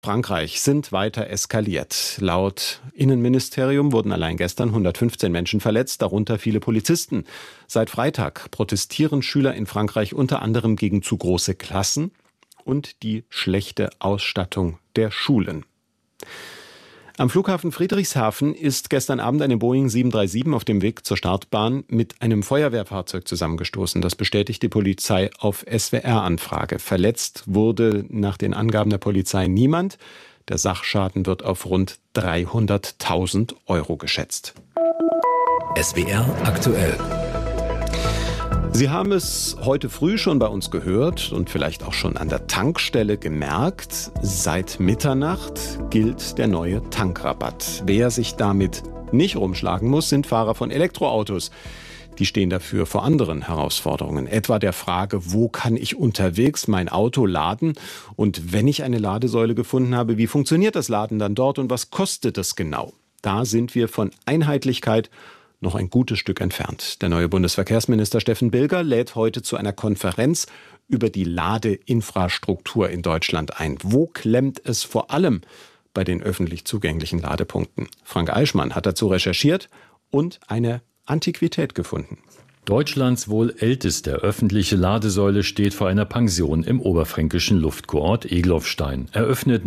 Frankreich sind weiter eskaliert. Laut Innenministerium wurden allein gestern 115 Menschen verletzt, darunter viele Polizisten. Seit Freitag protestieren Schüler in Frankreich unter anderem gegen zu große Klassen und die schlechte Ausstattung der Schulen. Am Flughafen Friedrichshafen ist gestern Abend eine Boeing 737 auf dem Weg zur Startbahn mit einem Feuerwehrfahrzeug zusammengestoßen. Das bestätigt die Polizei auf SWR-Anfrage. Verletzt wurde nach den Angaben der Polizei niemand. Der Sachschaden wird auf rund 300.000 Euro geschätzt. SWR aktuell. Sie haben es heute früh schon bei uns gehört und vielleicht auch schon an der Tankstelle gemerkt. Seit Mitternacht gilt der neue Tankrabatt. Wer sich damit nicht rumschlagen muss, sind Fahrer von Elektroautos. Die stehen dafür vor anderen Herausforderungen, etwa der Frage, wo kann ich unterwegs mein Auto laden? Und wenn ich eine Ladesäule gefunden habe, wie funktioniert das Laden dann dort und was kostet es genau? Da sind wir von Einheitlichkeit noch ein gutes Stück entfernt. Der neue Bundesverkehrsminister Steffen Bilger lädt heute zu einer Konferenz über die Ladeinfrastruktur in Deutschland ein. Wo klemmt es vor allem bei den öffentlich zugänglichen Ladepunkten? Frank Eichmann hat dazu recherchiert und eine Antiquität gefunden. Deutschlands wohl älteste öffentliche Ladesäule steht vor einer Pension im oberfränkischen Luftkurort Egloffstein. Eröffnet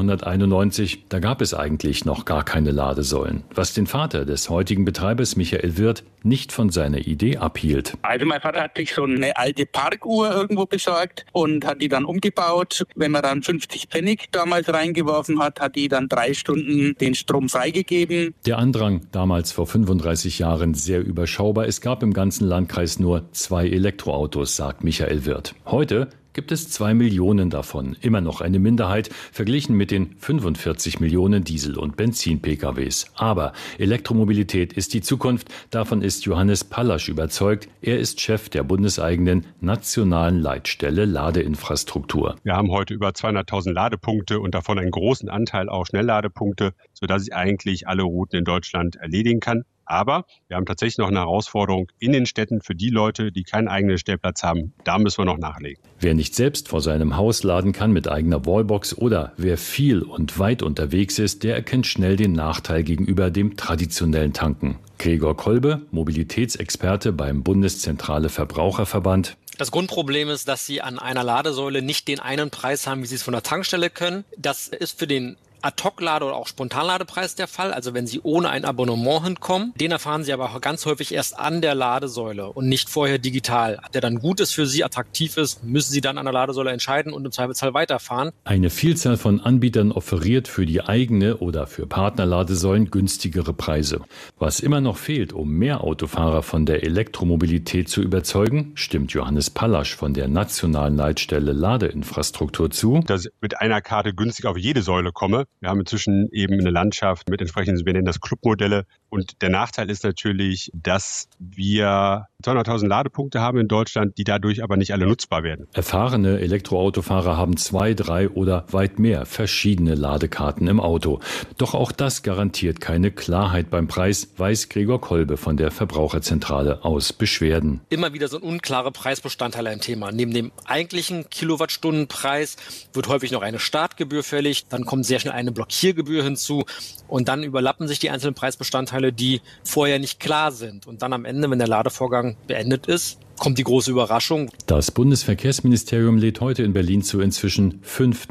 1991, da gab es eigentlich noch gar keine Ladesäulen. Was den Vater des heutigen Betreibers Michael Wirth nicht von seiner Idee abhielt. Also mein Vater hat sich so eine alte Parkuhr irgendwo besorgt und hat die dann umgebaut. Wenn man dann 50 Pfennig damals reingeworfen hat, hat die dann 3 Stunden den Strom freigegeben. Der Andrang, damals vor 35 Jahren sehr überschaubar. Es gab im ganzen Landkreis nur 2 Elektroautos, sagt Michael Wirth. Heute gibt es 2 Millionen davon. Immer noch eine Minderheit, verglichen mit den 45 Millionen Diesel- und Benzin-PKWs. Aber Elektromobilität ist die Zukunft. Davon ist Johannes Pallasch überzeugt. Er ist Chef der bundeseigenen nationalen Leitstelle Ladeinfrastruktur. Wir haben heute über 200.000 Ladepunkte und davon einen großen Anteil auch Schnellladepunkte, sodass ich eigentlich alle Routen in Deutschland erledigen kann. Aber wir haben tatsächlich noch eine Herausforderung in den Städten für die Leute, die keinen eigenen Stellplatz haben. Da müssen wir noch nachlegen. Wer nicht selbst vor seinem Haus laden kann mit eigener Wallbox oder wer viel und weit unterwegs ist, der erkennt schnell den Nachteil gegenüber dem traditionellen Tanken. Gregor Kolbe, Mobilitätsexperte beim Bundeszentrale Verbraucherverband. Das Grundproblem ist, dass Sie an einer Ladesäule nicht den einen Preis haben, wie Sie es von der Tankstelle können. Das ist für den Ad-Hoc-Lade- oder auch Spontanladepreis der Fall, also wenn Sie ohne ein Abonnement hinkommen. Den erfahren Sie aber ganz häufig erst an der Ladesäule und nicht vorher digital. Der dann gut ist für Sie, attraktiv ist, müssen Sie dann an der Ladesäule entscheiden und im Zweifelsfall weiterfahren. Eine Vielzahl von Anbietern offeriert für die eigene oder für Partnerladesäulen günstigere Preise. Was immer noch fehlt, um mehr Autofahrer von der Elektromobilität zu überzeugen, stimmt Johannes Pallasch von der nationalen Leitstelle Ladeinfrastruktur zu, dass ich mit einer Karte günstig auf jede Säule komme. Wir haben inzwischen eben eine Landschaft mit entsprechenden, wir nennen das Clubmodelle. Und der Nachteil ist natürlich, dass wir 200.000 Ladepunkte haben in Deutschland, die dadurch aber nicht alle nutzbar werden. Erfahrene Elektroautofahrer haben 2, 3 oder weit mehr verschiedene Ladekarten im Auto. Doch auch das garantiert keine Klarheit beim Preis, weiß Gregor Kolbe von der Verbraucherzentrale aus Beschwerden. Immer wieder so ein unklarer Preisbestandteil ein Thema. Neben dem eigentlichen Kilowattstundenpreis wird häufig noch eine Startgebühr fällig, dann kommt sehr schnell eine Blockiergebühr hinzu und dann überlappen sich die einzelnen Preisbestandteile, die vorher nicht klar sind. Und dann am Ende, wenn der Ladevorgang beendet ist, kommt die große Überraschung. Das Bundesverkehrsministerium lädt heute in Berlin zur inzwischen 5.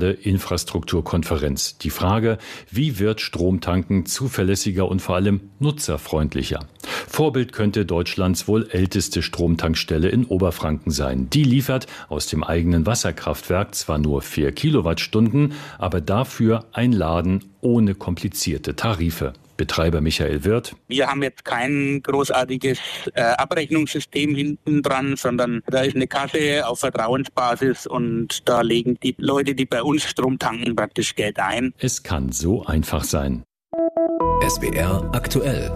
Ladeinfrastrukturkonferenz. Die Frage, wie wird Stromtanken zuverlässiger und vor allem nutzerfreundlicher? Vorbild könnte Deutschlands wohl älteste Stromtankstelle in Oberfranken sein. Die liefert aus dem eigenen Wasserkraftwerk zwar nur 4 Kilowattstunden, aber dafür ein Laden ohne komplizierte Tarife. Betreiber Michael Wirth. Wir haben jetzt kein großartiges Abrechnungssystem hinten dran, sondern da ist eine Kasse auf Vertrauensbasis und da legen die Leute, die bei uns Strom tanken, praktisch Geld ein. Es kann so einfach sein. SWR aktuell.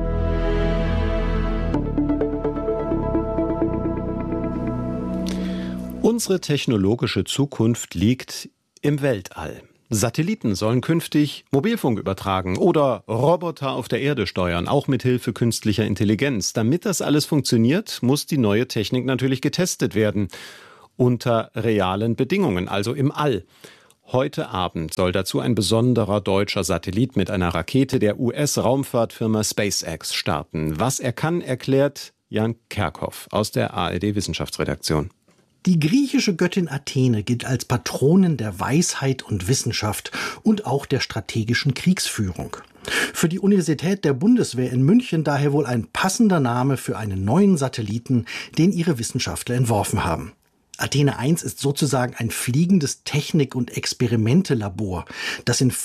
Unsere technologische Zukunft liegt im Weltall. Satelliten sollen künftig Mobilfunk übertragen oder Roboter auf der Erde steuern, auch mit Hilfe künstlicher Intelligenz. Damit das alles funktioniert, muss die neue Technik natürlich getestet werden. Unter realen Bedingungen, also im All. Heute Abend soll dazu ein besonderer deutscher Satellit mit einer Rakete der US-Raumfahrtfirma SpaceX starten. Was er kann, erklärt Jan Kerkhoff aus der ARD-Wissenschaftsredaktion. Die griechische Göttin Athene gilt als Patronin der Weisheit und Wissenschaft und auch der strategischen Kriegsführung. Für die Universität der Bundeswehr in München daher wohl ein passender Name für einen neuen Satelliten, den ihre Wissenschaftler entworfen haben. Athene 1 ist sozusagen ein fliegendes Technik- und Experimente-Labor, das in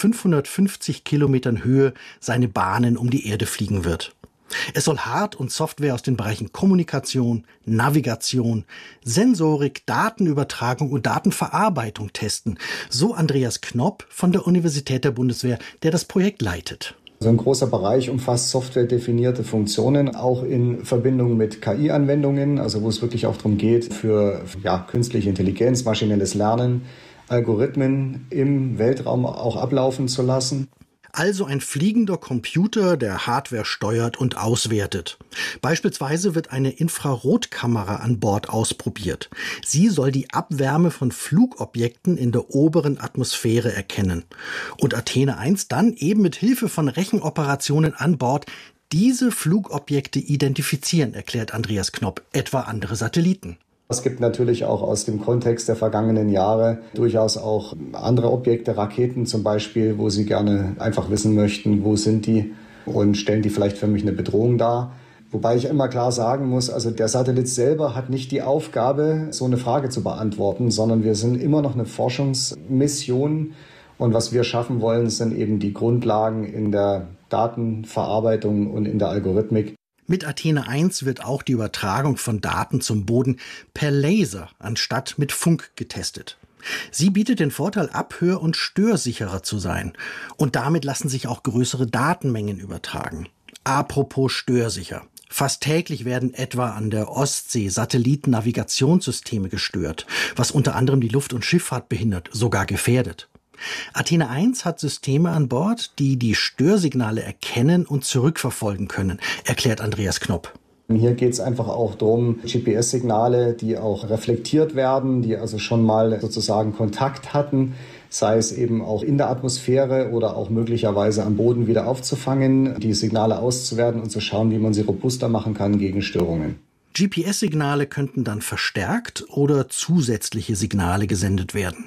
550 Kilometern Höhe seine Bahnen um die Erde fliegen wird. Es soll Hard- und Software aus den Bereichen Kommunikation, Navigation, Sensorik, Datenübertragung und Datenverarbeitung testen, so Andreas Knopp von der Universität der Bundeswehr, der das Projekt leitet. So ein großer Bereich umfasst softwaredefinierte Funktionen, auch in Verbindung mit KI-Anwendungen, also wo es wirklich auch darum geht, für künstliche Intelligenz, maschinelles Lernen, Algorithmen im Weltraum auch ablaufen zu lassen. Also ein fliegender Computer, der Hardware steuert und auswertet. Beispielsweise wird eine Infrarotkamera an Bord ausprobiert. Sie soll die Abwärme von Flugobjekten in der oberen Atmosphäre erkennen. Und Athene 1 dann eben mit Hilfe von Rechenoperationen an Bord diese Flugobjekte identifizieren, erklärt Andreas Knopp, etwa andere Satelliten. Es gibt natürlich auch aus dem Kontext der vergangenen Jahre durchaus auch andere Objekte, Raketen zum Beispiel, wo Sie gerne einfach wissen möchten, wo sind die und stellen die vielleicht für mich eine Bedrohung dar. Wobei ich immer klar sagen muss, also der Satellit selber hat nicht die Aufgabe, so eine Frage zu beantworten, sondern wir sind immer noch eine Forschungsmission und was wir schaffen wollen, sind eben die Grundlagen in der Datenverarbeitung und in der Algorithmik. Mit Athene 1 wird auch die Übertragung von Daten zum Boden per Laser anstatt mit Funk getestet. Sie bietet den Vorteil, abhör- und störsicherer zu sein. Und damit lassen sich auch größere Datenmengen übertragen. Apropos störsicher. Fast täglich werden etwa an der Ostsee Satellitennavigationssysteme gestört, was unter anderem die Luft- und Schifffahrt behindert, sogar gefährdet. Athene 1 hat Systeme an Bord, die die Störsignale erkennen und zurückverfolgen können, erklärt Andreas Knopp. Hier geht es einfach auch darum, GPS-Signale, die auch reflektiert werden, die also schon mal sozusagen Kontakt hatten, sei es eben auch in der Atmosphäre oder auch möglicherweise am Boden wieder aufzufangen, die Signale auszuwerten und zu schauen, wie man sie robuster machen kann gegen Störungen. GPS-Signale könnten dann verstärkt oder zusätzliche Signale gesendet werden.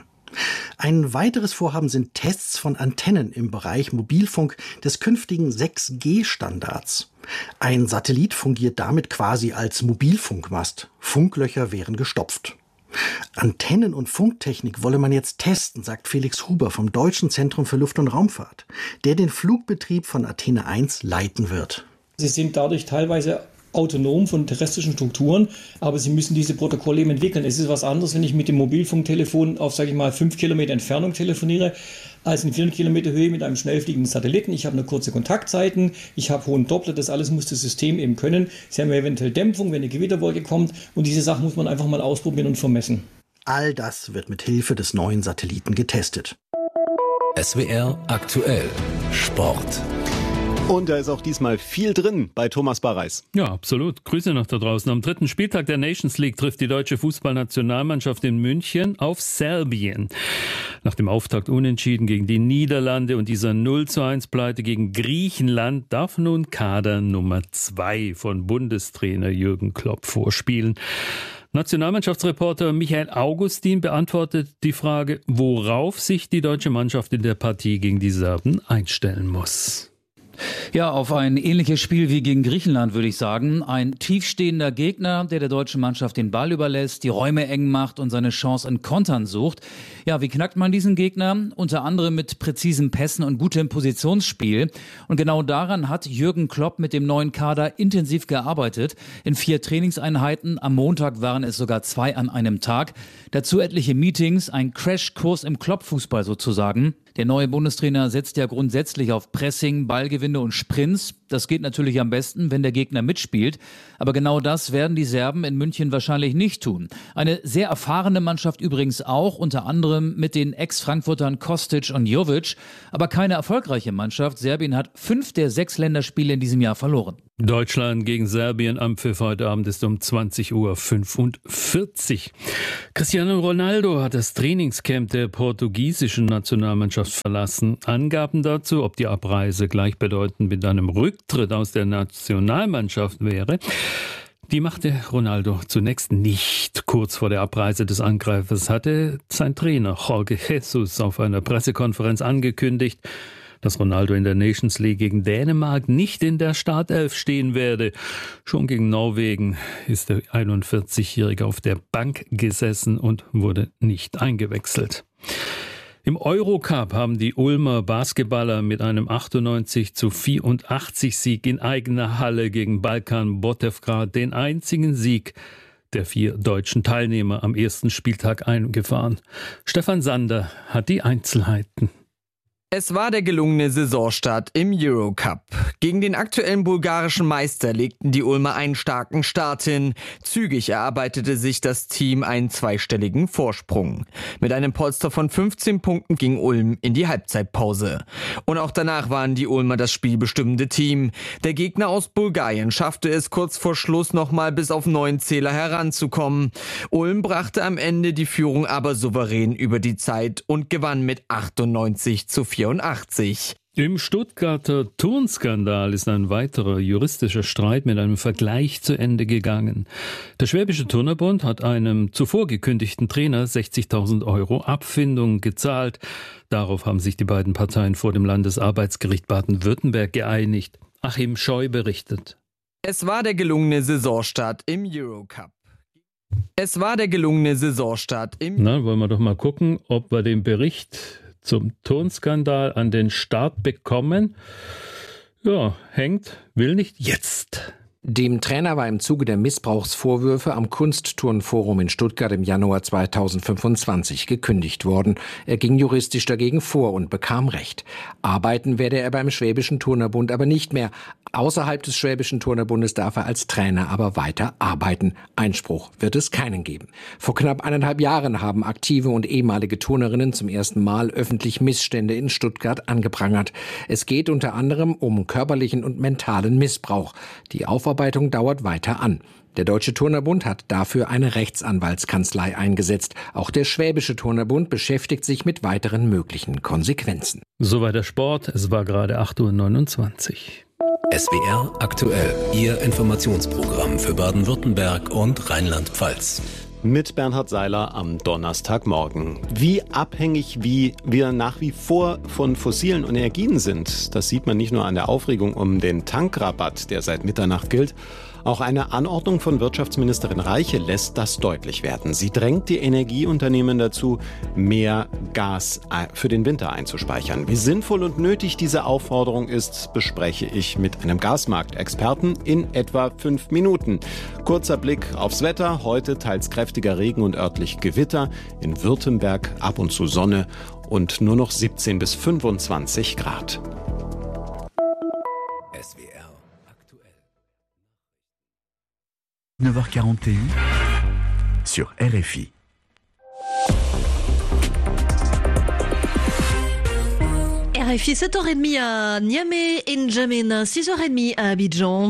Ein weiteres Vorhaben sind Tests von Antennen im Bereich Mobilfunk des künftigen 6G-Standards. Ein Satellit fungiert damit quasi als Mobilfunkmast. Funklöcher wären gestopft. Antennen- und Funktechnik wolle man jetzt testen, sagt Felix Huber vom Deutschen Zentrum für Luft- und Raumfahrt, der den Flugbetrieb von Athene 1 leiten wird. Sie sind dadurch teilweise autonom von terrestrischen Strukturen, aber sie müssen diese Protokolle eben entwickeln. Es ist was anderes, wenn ich mit dem Mobilfunktelefon auf, 5 Kilometer Entfernung telefoniere, als in 400 Kilometer Höhe mit einem schnell fliegenden Satelliten. Ich habe eine kurze Kontaktzeiten, ich habe hohen Doppler, das alles muss das System eben können. Sie haben eventuell Dämpfung, wenn eine Gewitterwolke kommt und diese Sachen muss man einfach mal ausprobieren und vermessen. All das wird mit Hilfe des neuen Satelliten getestet. SWR aktuell Sport. Und da ist auch diesmal viel drin bei Thomas Barreis. Ja, absolut. Grüße noch da draußen. Am 3. Spieltag der Nations League trifft die deutsche Fußballnationalmannschaft in München auf Serbien. Nach dem Auftakt unentschieden gegen die Niederlande und dieser 0:1-Pleite gegen Griechenland darf nun Kader Nummer 2 von Bundestrainer Jürgen Klopp vorspielen. Nationalmannschaftsreporter Michael Augustin beantwortet die Frage, worauf sich die deutsche Mannschaft in der Partie gegen die Serben einstellen muss. Ja, auf ein ähnliches Spiel wie gegen Griechenland, würde ich sagen. Ein tiefstehender Gegner, der deutschen Mannschaft den Ball überlässt, die Räume eng macht und seine Chance in Kontern sucht. Ja, wie knackt man diesen Gegner? Unter anderem mit präzisen Pässen und gutem Positionsspiel. Und genau daran hat Jürgen Klopp mit dem neuen Kader intensiv gearbeitet. In 4 Trainingseinheiten, am Montag waren es sogar 2 an einem Tag. Dazu etliche Meetings, ein Crashkurs im Klopp-Fußball sozusagen. Der neue Bundestrainer setzt ja grundsätzlich auf Pressing, Ballgewinne und Sprints. Das geht natürlich am besten, wenn der Gegner mitspielt. Aber genau das werden die Serben in München wahrscheinlich nicht tun. Eine sehr erfahrene Mannschaft übrigens auch, unter anderem mit den Ex-Frankfurtern Kostic und Jovic. Aber keine erfolgreiche Mannschaft. Serbien hat 5 der 6 Länderspiele in diesem Jahr verloren. Deutschland gegen Serbien am Pfiff heute Abend ist um 20:45 Uhr. Cristiano Ronaldo hat das Trainingscamp der portugiesischen Nationalmannschaft verlassen. Angaben dazu, ob die Abreise gleichbedeutend mit einem Rücktritt aus der Nationalmannschaft wäre, die machte Ronaldo zunächst nicht. Kurz vor der Abreise des Angreifers hatte sein Trainer Jorge Jesus auf einer Pressekonferenz angekündigt, dass Ronaldo in der Nations League gegen Dänemark nicht in der Startelf stehen werde. Schon gegen Norwegen ist der 41-Jährige auf der Bank gesessen und wurde nicht eingewechselt. Im Eurocup haben die Ulmer Basketballer mit einem 98:84 Sieg in eigener Halle gegen Balkan Botevgrad den einzigen Sieg der 4 deutschen Teilnehmer am ersten Spieltag eingefahren. Stefan Sander hat die Einzelheiten. Es war der gelungene Saisonstart im Eurocup. Gegen den aktuellen bulgarischen Meister legten die Ulmer einen starken Start hin. Zügig erarbeitete sich das Team einen zweistelligen Vorsprung. Mit einem Polster von 15 Punkten ging Ulm in die Halbzeitpause. Und auch danach waren die Ulmer das spielbestimmende Team. Der Gegner aus Bulgarien schaffte es kurz vor Schluss nochmal bis auf 9 Zähler heranzukommen. Ulm brachte am Ende die Führung aber souverän über die Zeit und gewann mit 98:84. Im Stuttgarter Turnskandal ist ein weiterer juristischer Streit mit einem Vergleich zu Ende gegangen. Der Schwäbische Turnerbund hat einem zuvor gekündigten Trainer 60.000 € Abfindung gezahlt. Darauf haben sich die beiden Parteien vor dem Landesarbeitsgericht Baden-Württemberg geeinigt. Achim Scheu berichtet. Es war der gelungene Saisonstart im Eurocup. Na, wollen wir doch mal gucken, ob wir den Bericht zum Turnskandal an den Start bekommen. Ja, hängt, will nicht, jetzt. Dem Trainer war im Zuge der Missbrauchsvorwürfe am Kunstturnforum in Stuttgart im Januar 2025 gekündigt worden. Er ging juristisch dagegen vor und bekam Recht. Arbeiten werde er beim Schwäbischen Turnerbund aber nicht mehr. Außerhalb des Schwäbischen Turnerbundes darf er als Trainer aber weiter arbeiten. Einspruch wird es keinen geben. Vor knapp 1,5 Jahren haben aktive und ehemalige Turnerinnen zum ersten Mal öffentlich Missstände in Stuttgart angeprangert. Es geht unter anderem um körperlichen und mentalen Missbrauch. Die Aufarbeitung dauert weiter an. Der Deutsche Turnerbund hat dafür eine Rechtsanwaltskanzlei eingesetzt. Auch der Schwäbische Turnerbund beschäftigt sich mit weiteren möglichen Konsequenzen. Soweit der Sport. Es war gerade 8:29 Uhr. SWR aktuell. Ihr Informationsprogramm für Baden-Württemberg und Rheinland-Pfalz. Mit Bernhard Seiler am Donnerstagmorgen. Wie abhängig wir nach wie vor von fossilen Energien sind, das sieht man nicht nur an der Aufregung um den Tankrabatt, der seit Mitternacht gilt. Auch eine Anordnung von Wirtschaftsministerin Reiche lässt das deutlich werden. Sie drängt die Energieunternehmen dazu, mehr Gas für den Winter einzuspeichern. Wie sinnvoll und nötig diese Aufforderung ist, bespreche ich mit einem Gasmarktexperten in etwa 5 Minuten. Kurzer Blick aufs Wetter. Heute teils kräftiger Regen und örtlich Gewitter. In Württemberg ab und zu Sonne und nur noch 17 bis 25 Grad. SWR aktuell. 9h41 sur RFI. RFI 7h30 à Niamey, N'Djamena 6h30 à Abidjan.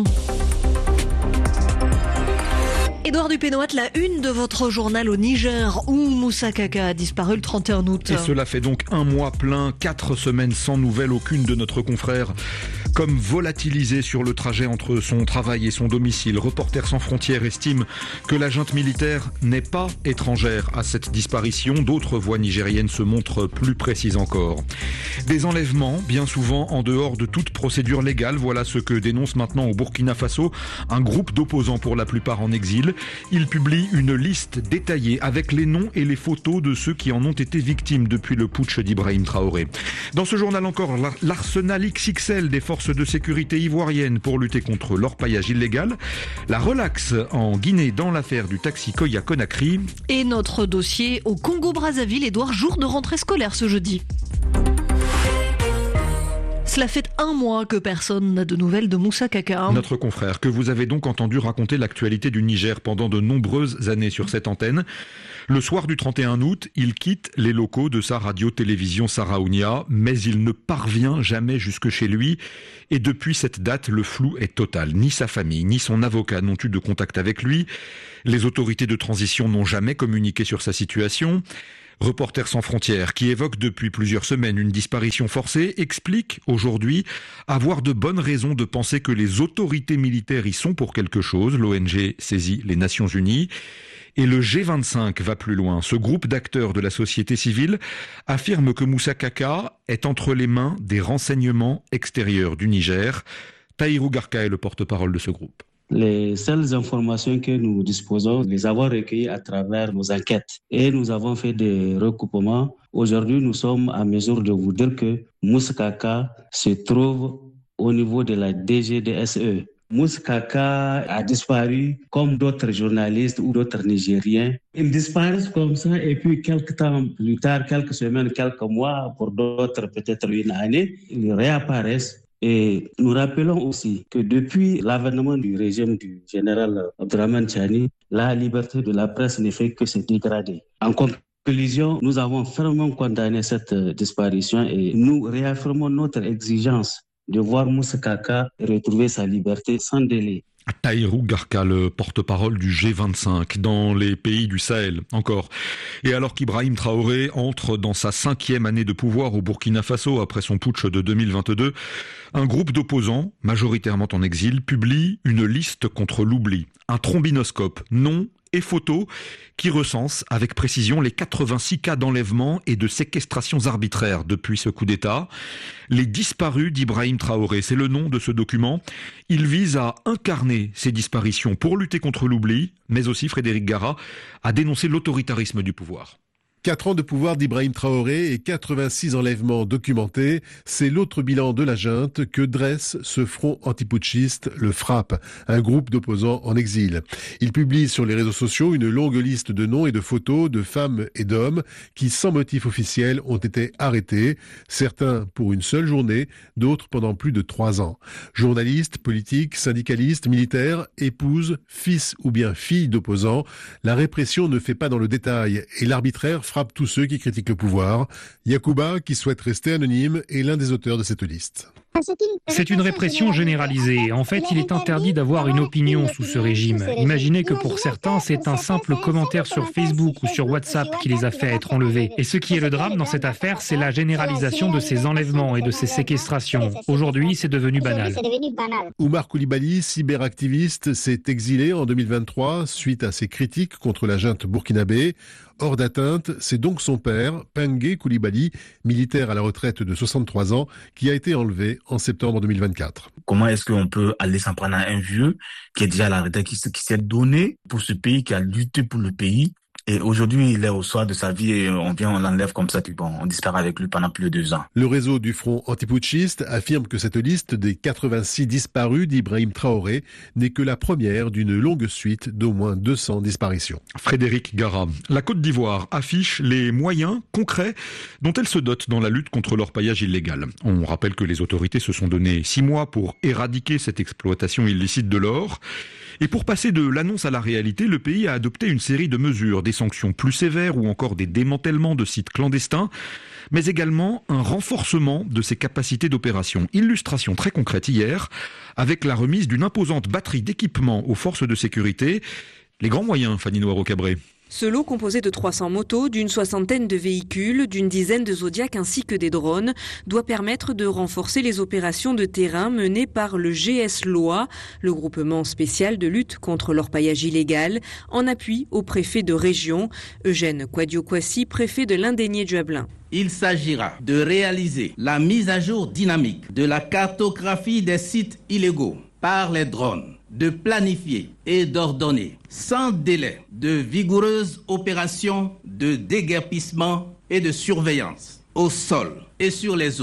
Édouard Dupénoat, la une de votre journal au Niger, où Moussa Kaka a disparu le 31 août. Et cela fait donc un mois plein, 4 semaines sans nouvelles, aucune de notre confrère comme volatilisé sur le trajet entre son travail et son domicile. Reporters sans frontières estime que la junte militaire n'est pas étrangère à cette disparition. D'autres voix nigériennes se montrent plus précises encore. Des enlèvements, bien souvent en dehors de toute procédure légale. Voilà ce que dénonce maintenant au Burkina Faso un groupe d'opposants, pour la plupart en exil. Il publie une liste détaillée avec les noms et les photos de ceux qui en ont été victimes depuis le putsch d'Ibrahim Traoré. Dans ce journal encore, l'arsenal XXL des forces de sécurité ivoiriennes pour lutter contre l'orpaillage illégal, la relaxe en Guinée dans l'affaire du taxi Koya Conakry. Et notre dossier au Congo-Brazzaville, Édouard, jour de rentrée scolaire ce jeudi. Cela fait un mois que personne n'a de nouvelles de Moussa Kaka. Notre confrère, que vous avez donc entendu raconter l'actualité du Niger pendant de nombreuses années sur cette antenne. Le soir du 31 août, il quitte les locaux de sa radio-télévision Saraounia, mais il ne parvient jamais jusque chez lui. Et depuis cette date, le flou est total. Ni sa famille, ni son avocat n'ont eu de contact avec lui. Les autorités de transition n'ont jamais communiqué sur sa situation. Reporters sans frontières, qui évoque depuis plusieurs semaines une disparition forcée, explique aujourd'hui avoir de bonnes raisons de penser que les autorités militaires y sont pour quelque chose. L'ONG saisit les Nations Unies. Et le G25 va plus loin. Ce groupe d'acteurs de la société civile affirme que Moussa Kaka est entre les mains des renseignements extérieurs du Niger. Tahirou Garka est le porte-parole de ce groupe. Les seules informations que nous disposons, les avons recueillies à travers nos enquêtes. Et nous avons fait des recoupements. Aujourd'hui, nous sommes à mesure de vous dire que Moussa Kaka se trouve au niveau de la DGDSE. Moussa Kaka a disparu comme d'autres journalistes ou d'autres Nigériens. Ils disparaissent comme ça et puis quelques temps plus tard, quelques semaines, quelques mois, pour d'autres peut-être une année, ils réapparaissent. Et nous rappelons aussi que depuis l'avènement du régime du général Abdourahmane Tchani, la liberté de la presse ne fait que se dégrader. En conclusion, nous avons fermement condamné cette disparition et nous réaffirmons notre exigence de voir Moussa Kaka retrouver sa liberté sans délai. Tahirou Garka, le porte-parole du G25 dans les pays du Sahel, encore. Et alors qu'Ibrahim Traoré entre dans sa 5e année de pouvoir au Burkina Faso après son putsch de 2022, un groupe d'opposants, majoritairement en exil, publie une liste contre l'oubli. Un trombinoscope, nom et photos qui recense avec précision les 86 cas d'enlèvement et de séquestrations arbitraires depuis ce coup d'État. Les disparus d'Ibrahim Traoré, c'est le nom de ce document. Il vise à incarner ces disparitions pour lutter contre l'oubli, mais aussi, Frédéric Gara, à dénoncer l'autoritarisme du pouvoir. 4 ans de pouvoir d'Ibrahim Traoré et 86 enlèvements documentés, c'est l'autre bilan de la junte que dresse ce front antiputschiste, le FRAPP, un groupe d'opposants en exil. Il publie sur les réseaux sociaux une longue liste de noms et de photos de femmes et d'hommes qui, sans motif officiel, ont été arrêtés, certains pour une seule journée, d'autres pendant plus de 3 ans. Journalistes, politiques, syndicalistes, militaires, épouses, fils ou bien filles d'opposants, la répression ne fait pas dans le détail et l'arbitraire frappe tous ceux qui critiquent le pouvoir. Yacouba, qui souhaite rester anonyme, est l'un des auteurs de cette liste. C'est une répression généralisée. En fait, il est interdit d'avoir une opinion sous ce régime. Imaginez que pour certains, c'est un simple commentaire sur Facebook ou sur WhatsApp qui les a fait être enlevés. Et ce qui est le drame dans cette affaire, c'est la généralisation de ces enlèvements et de ces séquestrations. Aujourd'hui, c'est devenu banal. Oumar Coulibaly, cyberactiviste, s'est exilé en 2023 suite à ses critiques contre la junte burkinabé. Hors d'atteinte, c'est donc son père, Pengue Coulibaly, militaire à la retraite de 63 ans, qui a été enlevé en septembre 2024. Comment est-ce qu'on peut aller s'en prendre à un vieux qui est déjà à la retraite, qui s'est donné pour ce pays, qui a lutté pour le pays? Et aujourd'hui, il est au soir de sa vie et on l'enlève comme ça, puis bon, on disparaît avec lui pendant plus de 2 ans. Le réseau du Front antiputschiste affirme que cette liste des 86 disparus d'Ibrahim Traoré n'est que la première d'une longue suite d'au moins 200 disparitions. Frédéric Gara. La Côte d'Ivoire affiche les moyens concrets dont elle se dote dans la lutte contre l'orpaillage illégal. On rappelle que les autorités se sont donné 6 mois pour éradiquer cette exploitation illicite de l'or. Et pour passer de l'annonce à la réalité, le pays a adopté une série de mesures, des sanctions plus sévères ou encore des démantèlements de sites clandestins, mais également un renforcement de ses capacités d'opération. Illustration très concrète hier, avec la remise d'une imposante batterie d'équipement aux forces de sécurité. Les grands moyens, Fanny Noiro-Cabré. Ce lot composé de 300 motos, d'une 60aine de véhicules, d'une dizaine de Zodiac ainsi que des drones doit permettre de renforcer les opérations de terrain menées par le GS-LOA, le groupement spécial de lutte contre l'orpaillage illégal, en appui au préfet de région, Eugène Kwadio-Kwasi, préfet de l'Indénié-Duablin. Il s'agira de réaliser la mise à jour dynamique de la cartographie des sites illégaux par les drones, de planifier et d'ordonner sans délai de vigoureuses opérations de déguerpissement et de surveillance au sol et sur les eaux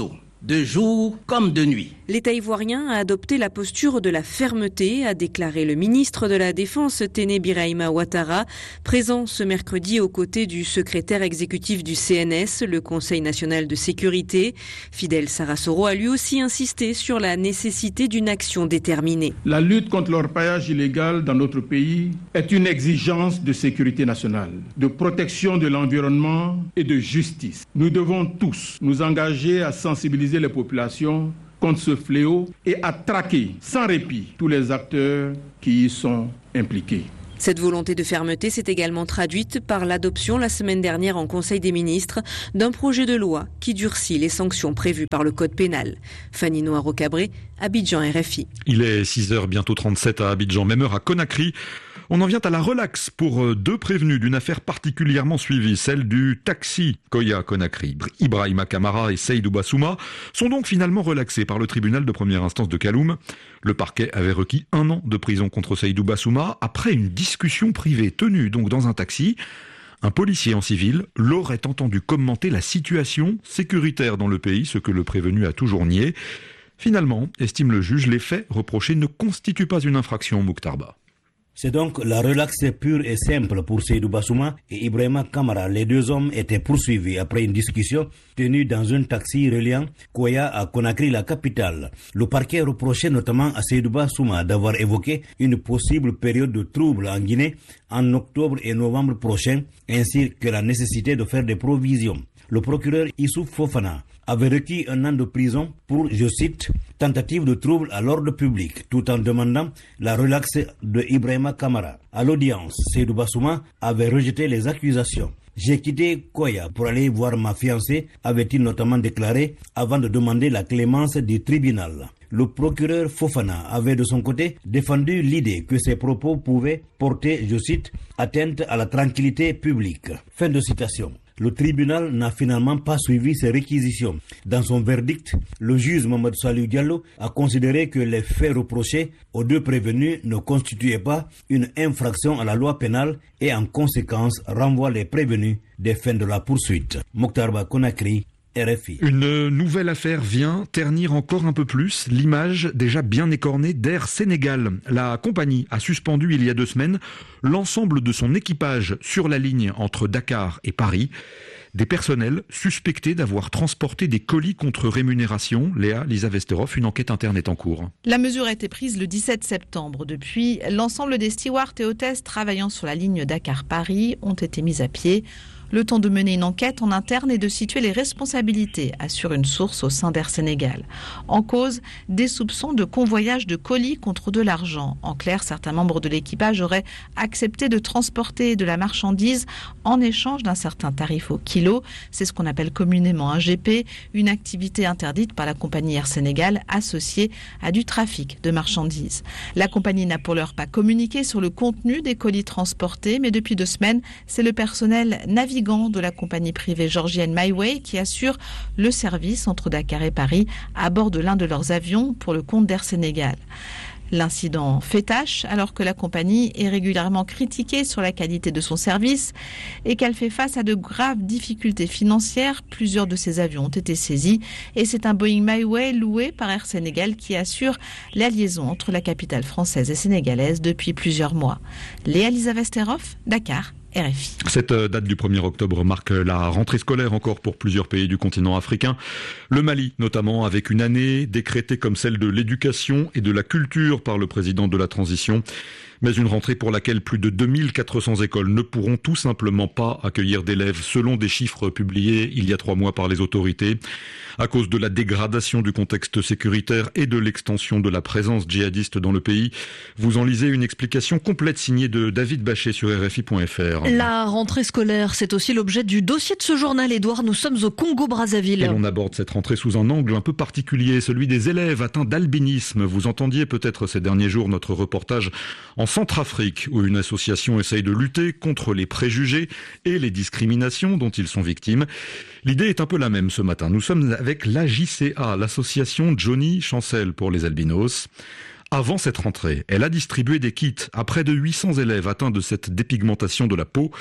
de jour comme de nuit. L'État ivoirien a adopté la posture de la fermeté, a déclaré le ministre de la Défense Téné Birahima Ouattara, présent ce mercredi aux côtés du secrétaire exécutif du CNS, le Conseil national de sécurité. Fidel Sarasoro a lui aussi insisté sur la nécessité d'une action déterminée. La lutte contre l'orpaillage illégal dans notre pays est une exigence de sécurité nationale, de protection de l'environnement et de justice. Nous devons tous nous engager à sensibiliser les populations contre ce fléau et à traquer sans répit tous les acteurs qui y sont impliqués. Cette volonté de fermeté s'est également traduite par l'adoption la semaine dernière en Conseil des ministres d'un projet de loi qui durcit les sanctions prévues par le Code pénal. Fanny Noiro-Cabré, Abidjan, RFI. Il est 6h, bientôt 37 à Abidjan, même heure à Conakry. On en vient à la relaxe pour deux prévenus d'une affaire particulièrement suivie, celle du taxi Koya Conakry. Ibrahima Kamara et Seydou Bassouma sont donc finalement relaxés par le tribunal de première instance de Kaloum. Le parquet avait requis 1 an de prison contre Seydou Bassouma après une discussion privée tenue donc dans un taxi. Un policier en civil l'aurait entendu commenter la situation sécuritaire dans le pays, ce que le prévenu a toujours nié. Finalement, estime le juge, les faits reprochés ne constituent pas une infraction, Mouktarba. C'est donc la relaxe pure et simple pour Seydou Bassouma et Ibrahima Kamara. Les deux hommes étaient poursuivis après une discussion tenue dans un taxi reliant Koya à Conakry, la capitale. Le parquet reprochait notamment à Seydou Bassouma d'avoir évoqué une possible période de trouble en Guinée en octobre et novembre prochains, ainsi que la nécessité de faire des provisions. Le procureur Issouf Fofana avait requis 1 an de prison pour, je cite, tentative de trouble à l'ordre public, tout en demandant la relaxe de Ibrahima Kamara. À l'audience, Seydou Bassouma avait rejeté les accusations. J'ai quitté Koya pour aller voir ma fiancée, avait-il notamment déclaré avant de demander la clémence du tribunal. Le procureur Fofana avait de son côté défendu l'idée que ses propos pouvaient porter, je cite, atteinte à la tranquillité publique. Fin de citation. Le tribunal n'a finalement pas suivi ces réquisitions. Dans son verdict, le juge Mamadou Salih Diallo a considéré que les faits reprochés aux deux prévenus ne constituaient pas une infraction à la loi pénale et en conséquence renvoie les prévenus des fins de la poursuite. Mokhtarba Conakry, RFI. Une nouvelle affaire vient ternir encore un peu plus l'image déjà bien écornée d'Air Sénégal. La compagnie a suspendu il y a 2 semaines l'ensemble de son équipage sur la ligne entre Dakar et Paris. Des personnels suspectés d'avoir transporté des colis contre rémunération. Léa Lisa Vesterhoff, une enquête interne est en cours. La mesure a été prise le 17 septembre. Depuis, l'ensemble des stewards et hôtesses travaillant sur la ligne Dakar-Paris ont été mis à pied. Le temps de mener une enquête en interne et de situer les responsabilités, assure une source au sein d'Air Sénégal. En cause, des soupçons de convoyage de colis contre de l'argent. En clair, certains membres de l'équipage auraient accepté de transporter de la marchandise en échange d'un certain tarif au kilo. C'est ce qu'on appelle communément un GP, une activité interdite par la compagnie Air Sénégal associée à du trafic de marchandises. La compagnie n'a pour l'heure pas communiqué sur le contenu des colis transportés, mais depuis 2 semaines, c'est le personnel navigant de la compagnie privée georgienne MyWay qui assure le service entre Dakar et Paris à bord de l'un de leurs avions pour le compte d'Air Sénégal. L'incident fait tâche alors que la compagnie est régulièrement critiquée sur la qualité de son service et qu'elle fait face à de graves difficultés financières. Plusieurs de ses avions ont été saisis et c'est un Boeing MyWay loué par Air Sénégal qui assure la liaison entre la capitale française et sénégalaise depuis plusieurs mois. Léa Lisa Vesterhoff, Dakar. RFI. Cette date du 1er octobre marque la rentrée scolaire encore pour plusieurs pays du continent africain. Le Mali notamment, avec une année décrétée comme celle de l'éducation et de la culture par le président de la transition. Mais une rentrée pour laquelle plus de 2400 écoles ne pourront tout simplement pas accueillir d'élèves, selon des chiffres publiés il y a 3 mois par les autorités, à cause de la dégradation du contexte sécuritaire et de l'extension de la présence djihadiste dans le pays. Vous en lisez une explication complète signée de David Bachet sur RFI.fr. La rentrée scolaire, c'est aussi l'objet du dossier de ce journal, Édouard. Nous sommes au Congo-Brazzaville. Et l'on aborde cette rentrée sous un angle un peu particulier, celui des élèves atteints d'albinisme. Vous entendiez peut-être ces derniers jours notre reportage en Centrafrique, où une association essaye de lutter contre les préjugés et les discriminations dont ils sont victimes. L'idée est un peu la même ce matin. Nous sommes avec l'AJCA, l'association Johnny Chancel pour les albinos. Avant cette rentrée, elle a distribué des kits à près de 800 élèves atteints de cette dépigmentation de la peau.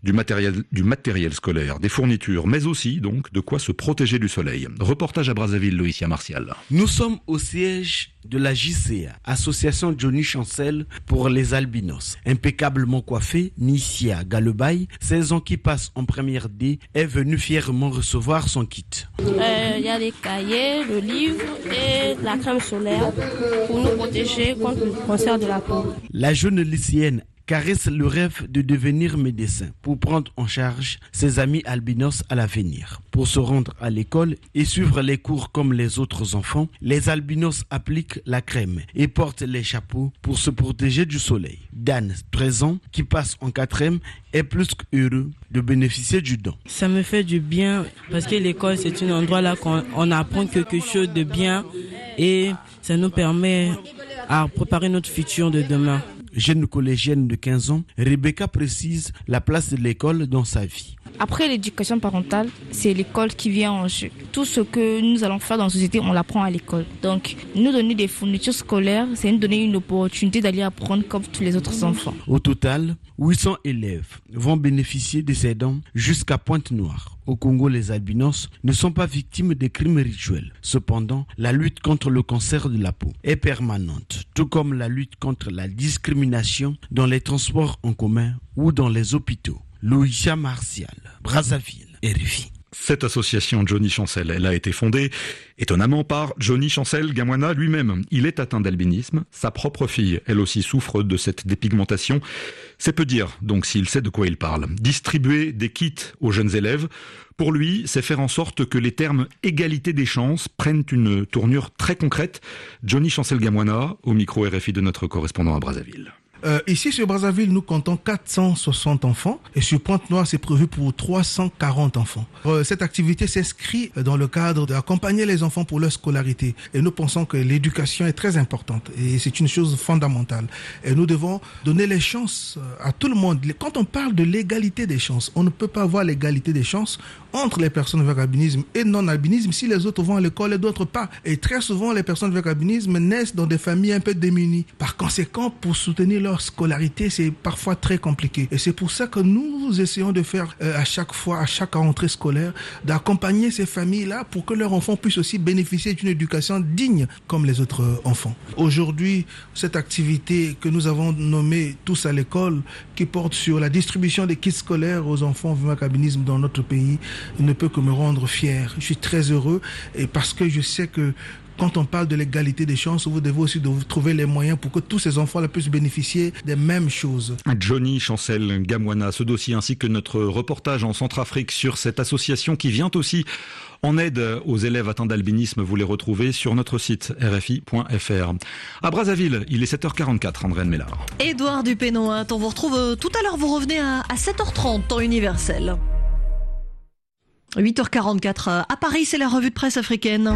du matériel scolaire, des fournitures, mais aussi donc de quoi se protéger du soleil. Reportage à Brazzaville, Loïcia Martial. Nous sommes au siège de la JCA, Association Johnny Chancel pour les albinos. Impeccablement coiffé, Nissia Galebay, 16 ans qui passe en première D, est venu fièrement recevoir son kit. Il y a les cahiers, le livre et la crème solaire pour nous protéger contre le cancer de la peau. La jeune lycéenne caresse le rêve de devenir médecin pour prendre en charge ses amis albinos à l'avenir. Pour se rendre à l'école et suivre les cours comme les autres enfants, les albinos appliquent la crème et portent les chapeaux pour se protéger du soleil. Dan, 13 ans, qui passe en 4e, est plus qu'heureux de bénéficier du don. Ça me fait du bien parce que l'école, c'est un endroit là qu'on apprend quelque chose de bien et ça nous permet à préparer notre futur de demain. Jeune collégienne de 15 ans, Rebecca précise la place de l'école dans sa vie. Après l'éducation parentale, c'est l'école qui vient en jeu. Tout ce que nous allons faire dans la société, on l'apprend à l'école. Donc, nous donner des fournitures scolaires, c'est nous donner une opportunité d'aller apprendre comme tous les autres enfants. Au total, 800 élèves vont bénéficier de ces dons jusqu'à Pointe-Noire. Au Congo, les albinos ne sont pas victimes de crimes rituels. Cependant, la lutte contre le cancer de la peau est permanente, tout comme la lutte contre la discrimination dans les transports en commun ou dans les hôpitaux. Loïcia Martial, Brazzaville, RFI. Cette association Johnny Chancel, elle a été fondée étonnamment par Johnny Chancel Gamwana lui-même. Il est atteint d'albinisme, sa propre fille, elle aussi souffre de cette dépigmentation. C'est peu dire donc s'il sait de quoi il parle. Distribuer des kits aux jeunes élèves, pour lui, c'est faire en sorte que les termes égalité des chances prennent une tournure très concrète. Johnny Chancel Gamwana, au micro RFI de notre correspondant à Brazzaville. Ici sur Brazzaville, nous comptons 460 enfants et sur Pointe-Noire, c'est prévu pour 340 enfants. Cette activité s'inscrit dans le cadre d'accompagner les enfants pour leur scolarité et nous pensons que l'éducation est très importante et c'est une chose fondamentale. Et nous devons donner les chances à tout le monde. Quand on parle de l'égalité des chances, on ne peut pas avoir l'égalité des chances entre les personnes avec albinisme et non-albinisme si les autres vont à l'école et d'autres pas. Et très souvent, les personnes avec albinisme naissent dans des familles un peu démunies. Par conséquent, pour soutenir leur scolarité, c'est parfois très compliqué. Et c'est pour ça que nous essayons de faire à chaque fois, à chaque rentrée scolaire, d'accompagner ces familles-là pour que leurs enfants puissent aussi bénéficier d'une éducation digne comme les autres enfants. Aujourd'hui, cette activité que nous avons nommée Tous à l'école, qui porte sur la distribution des kits scolaires aux enfants vivant avec albinisme dans notre pays, ne peut que me rendre fier. Je suis très heureux et parce que je sais que quand on parle de l'égalité des chances, vous devez aussi trouver les moyens pour que tous ces enfants-là puissent bénéficier des mêmes choses. Johnny Chancel Gamwana, ce dossier ainsi que notre reportage en Centrafrique sur cette association qui vient aussi en aide aux élèves atteints d'albinisme, vous les retrouvez sur notre site rfi.fr. À Brazzaville, il est 7h44, Andréane Mélard. Édouard Dupénoat, on vous retrouve tout à l'heure, vous revenez à 7h30, temps universel. 8h44 à Paris, c'est la revue de presse africaine.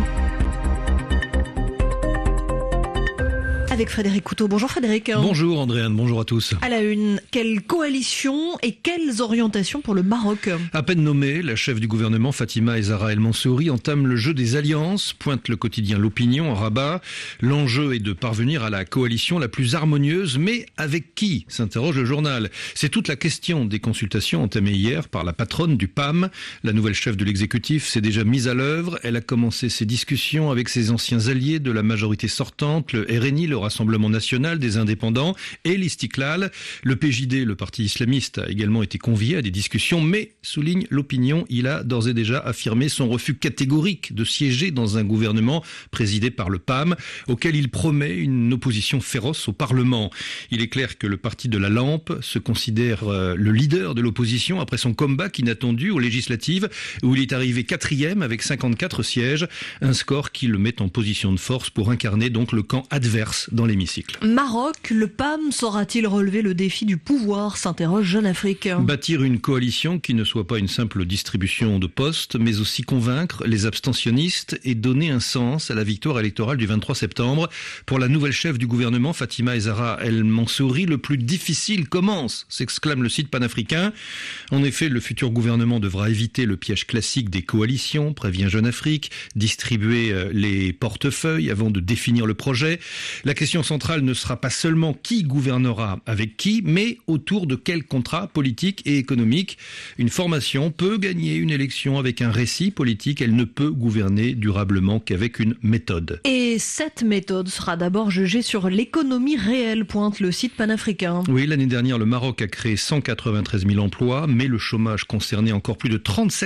Avec Frédéric Couteau. Bonjour Frédéric. Bonjour Andréane, bonjour à tous. À la une, quelle coalition et quelles orientations pour le Maroc? À peine nommée, la chef du gouvernement Fatima Zahra El Mansouri entame le jeu des alliances, pointe le quotidien L'Opinion à Rabat. L'enjeu est de parvenir à la coalition la plus harmonieuse, mais avec qui, s'interroge le journal. C'est toute la question des consultations entamées hier par la patronne du PAM. La nouvelle chef de l'exécutif s'est déjà mise à l'œuvre. Elle a commencé ses discussions avec ses anciens alliés de la majorité sortante, le RNI, le Rassemblement national des indépendants et l'Istiklal. Le PJD, le parti islamiste, a également été convié à des discussions, mais, souligne L'Opinion, il a d'ores et déjà affirmé son refus catégorique de siéger dans un gouvernement présidé par le PAM, auquel il promet une opposition féroce au Parlement. Il est clair que le parti de la lampe se considère le leader de l'opposition après son comeback inattendu aux législatives, où il est arrivé 4e avec 54 sièges, un score qui le met en position de force pour incarner donc le camp adverse dans l'hémicycle. Maroc, le PAM saura-t-il relever le défi du pouvoir, s'interroge Jeune Afrique. Bâtir une coalition qui ne soit pas une simple distribution de postes, mais aussi convaincre les abstentionnistes et donner un sens à la victoire électorale du 23 septembre. Pour la nouvelle chef du gouvernement, Fatima Zahra El Mansouri, le plus difficile commence, s'exclame le site panafricain. En effet, le futur gouvernement devra éviter le piège classique des coalitions, prévient Jeune Afrique, distribuer les portefeuilles avant de définir le projet. La question question centrale ne sera pas seulement qui gouvernera avec qui, mais autour de quel contrat politique et économique. Une formation peut gagner une élection avec un récit politique, elle ne peut gouverner durablement qu'avec une méthode. Et cette méthode sera d'abord jugée sur l'économie réelle, pointe le site panafricain. Oui, l'année dernière, le Maroc a créé 193 000 emplois, mais le chômage concernait encore plus de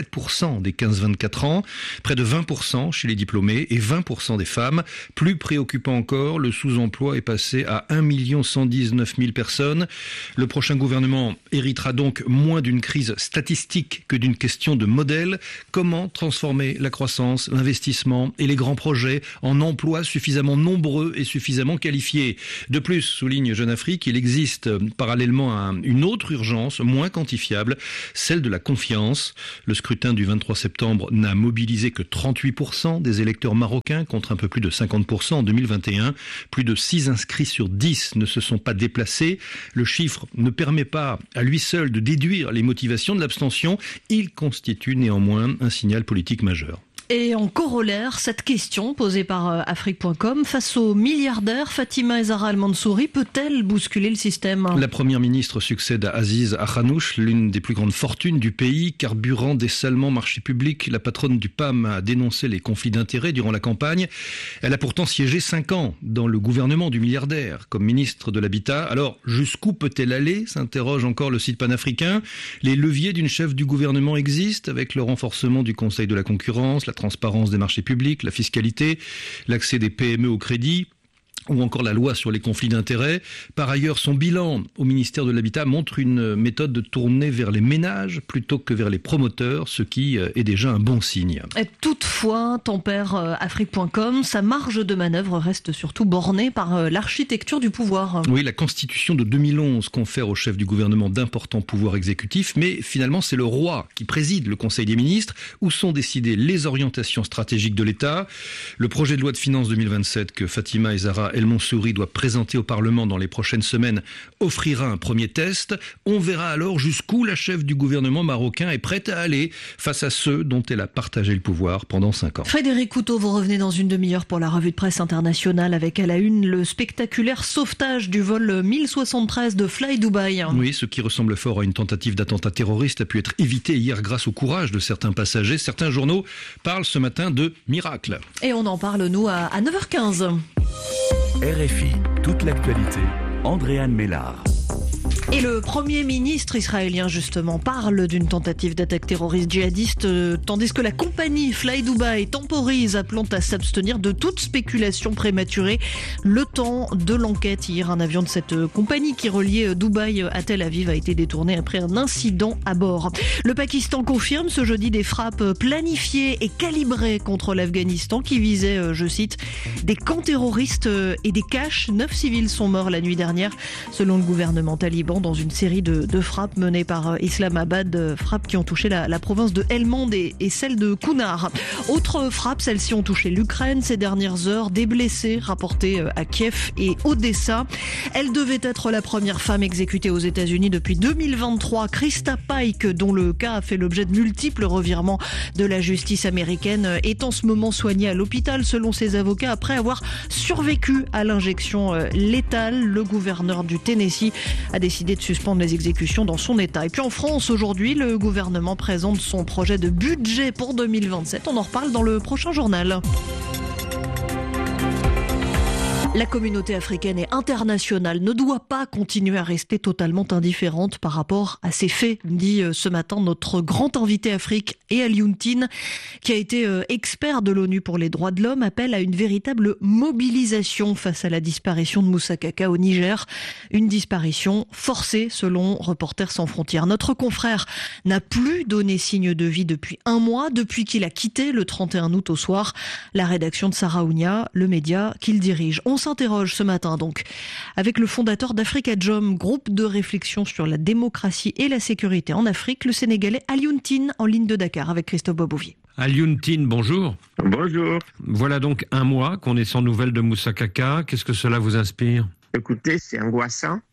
37% des 15-24 ans, près de 20% chez les diplômés et 20% des femmes. Plus préoccupant encore, le sous-emploi est passé à 1 119 000 personnes. Le prochain gouvernement héritera donc moins d'une crise statistique que d'une question de modèle. Comment transformer la croissance, l'investissement et les grands projets en emplois suffisamment nombreux et suffisamment qualifiés? De plus, souligne Jeune Afrique, il existe parallèlement à une autre urgence moins quantifiable, celle de la confiance. Le scrutin du 23 septembre n'a mobilisé que 38% des électeurs marocains contre un peu plus de 50% en 2021. Plus de 6 inscrits sur 10 ne se sont pas déplacés. Le chiffre ne permet pas à lui seul de déduire les motivations de l'abstention. Il constitue néanmoins un signal politique majeur. Et en corollaire, cette question posée par Afrique.com, face aux milliardaires, Fatima Zahra El-Mansouri peut-elle bousculer le système? La première ministre succède à Aziz Akhanouch, l'une des plus grandes fortunes du pays, carburant dessalement marché public. La patronne du PAM a dénoncé les conflits d'intérêts durant la campagne. Elle a pourtant siégé 5 ans dans le gouvernement du milliardaire comme ministre de l'Habitat. Alors, jusqu'où peut-elle aller, s'interroge encore le site panafricain. Les leviers d'une chef du gouvernement existent avec le renforcement du Conseil de la concurrence, la transparence des marchés publics, la fiscalité, l'accès des PME au crédit, ou encore la loi sur les conflits d'intérêts. Par ailleurs, son bilan au ministère de l'Habitat montre une méthode tournée vers les ménages plutôt que vers les promoteurs, ce qui est déjà un bon signe. Et toutefois, tempère Afrique.com, sa marge de manœuvre reste surtout bornée par l'architecture du pouvoir. Oui, la Constitution de 2011 confère au chef du gouvernement d'importants pouvoirs exécutifs, mais finalement c'est le roi qui préside le Conseil des ministres, où sont décidées les orientations stratégiques de l'État. Le projet de loi de finances 2027 que Fatima Zahra El-Mansouri doit présenter au Parlement dans les prochaines semaines offrira un premier test. On verra alors jusqu'où la chef du gouvernement marocain est prête à aller face à ceux dont elle a partagé le pouvoir pendant 5 ans. Frédéric Couteau, vous revenez dans une demi-heure pour la revue de presse internationale avec à la une le spectaculaire sauvetage du vol 1073 de Fly Dubai. Oui, ce qui ressemble fort à une tentative d'attentat terroriste a pu être évité hier grâce au courage de certains passagers. Certains journaux parlent ce matin de miracle. Et on en parle nous à 9h15. RFI, toute l'actualité, Andréane Mélard. Et le Premier ministre israélien, justement, parle d'une tentative d'attaque terroriste djihadiste, tandis que la compagnie Fly Dubai temporise, appelant à s'abstenir de toute spéculation prématurée. Le temps de l'enquête. Hier, un avion de cette compagnie qui reliait Dubaï à Tel Aviv a été détourné après un incident à bord. Le Pakistan confirme ce jeudi des frappes planifiées et calibrées contre l'Afghanistan qui visaient, je cite, des camps terroristes et des caches. 9 civils sont morts la nuit dernière, selon le gouvernement taliban, dans une série de frappes menées par Islamabad, frappes qui ont touché la province de Helmand et celle de Kunar. Autres frappes, celles-ci ont touché l'Ukraine ces dernières heures, des blessés rapportés à Kiev et Odessa. Elle devait être la première femme exécutée aux États-Unis depuis 2023. Krista Pike, dont le cas a fait l'objet de multiples revirements de la justice américaine, est en ce moment soignée à l'hôpital selon ses avocats après avoir survécu à l'injection létale. Le gouverneur du Tennessee a décidé de suspendre les exécutions dans son État. Et puis en France, aujourd'hui, le gouvernement présente son projet de budget pour 2027. On en reparle dans le prochain journal. La communauté africaine et internationale ne doit pas continuer à rester totalement indifférente par rapport à ces faits, dit ce matin notre grand invité Afrique, Alioune Tine, qui a été expert de l'ONU pour les droits de l'homme, appelle à une véritable mobilisation face à la disparition de Moussa Kaka au Niger. Une disparition forcée selon Reporters sans frontières. Notre confrère n'a plus donné signe de vie depuis 1 mois, depuis qu'il a quitté le 31 août au soir la rédaction de Sahraounia, le média qu'il dirige. On s'interroge ce matin donc avec le fondateur d'Afrikajom, groupe de réflexion sur la démocratie et la sécurité en Afrique, le Sénégalais Alioune Tine, en ligne de Dakar avec Christophe Bobouvier. Alioune Tine, bonjour. Bonjour. Voilà donc 1 mois qu'on est sans nouvelles de Moussa Kaka. Qu'est-ce que cela vous inspire ? Écoutez, c'est angoissant.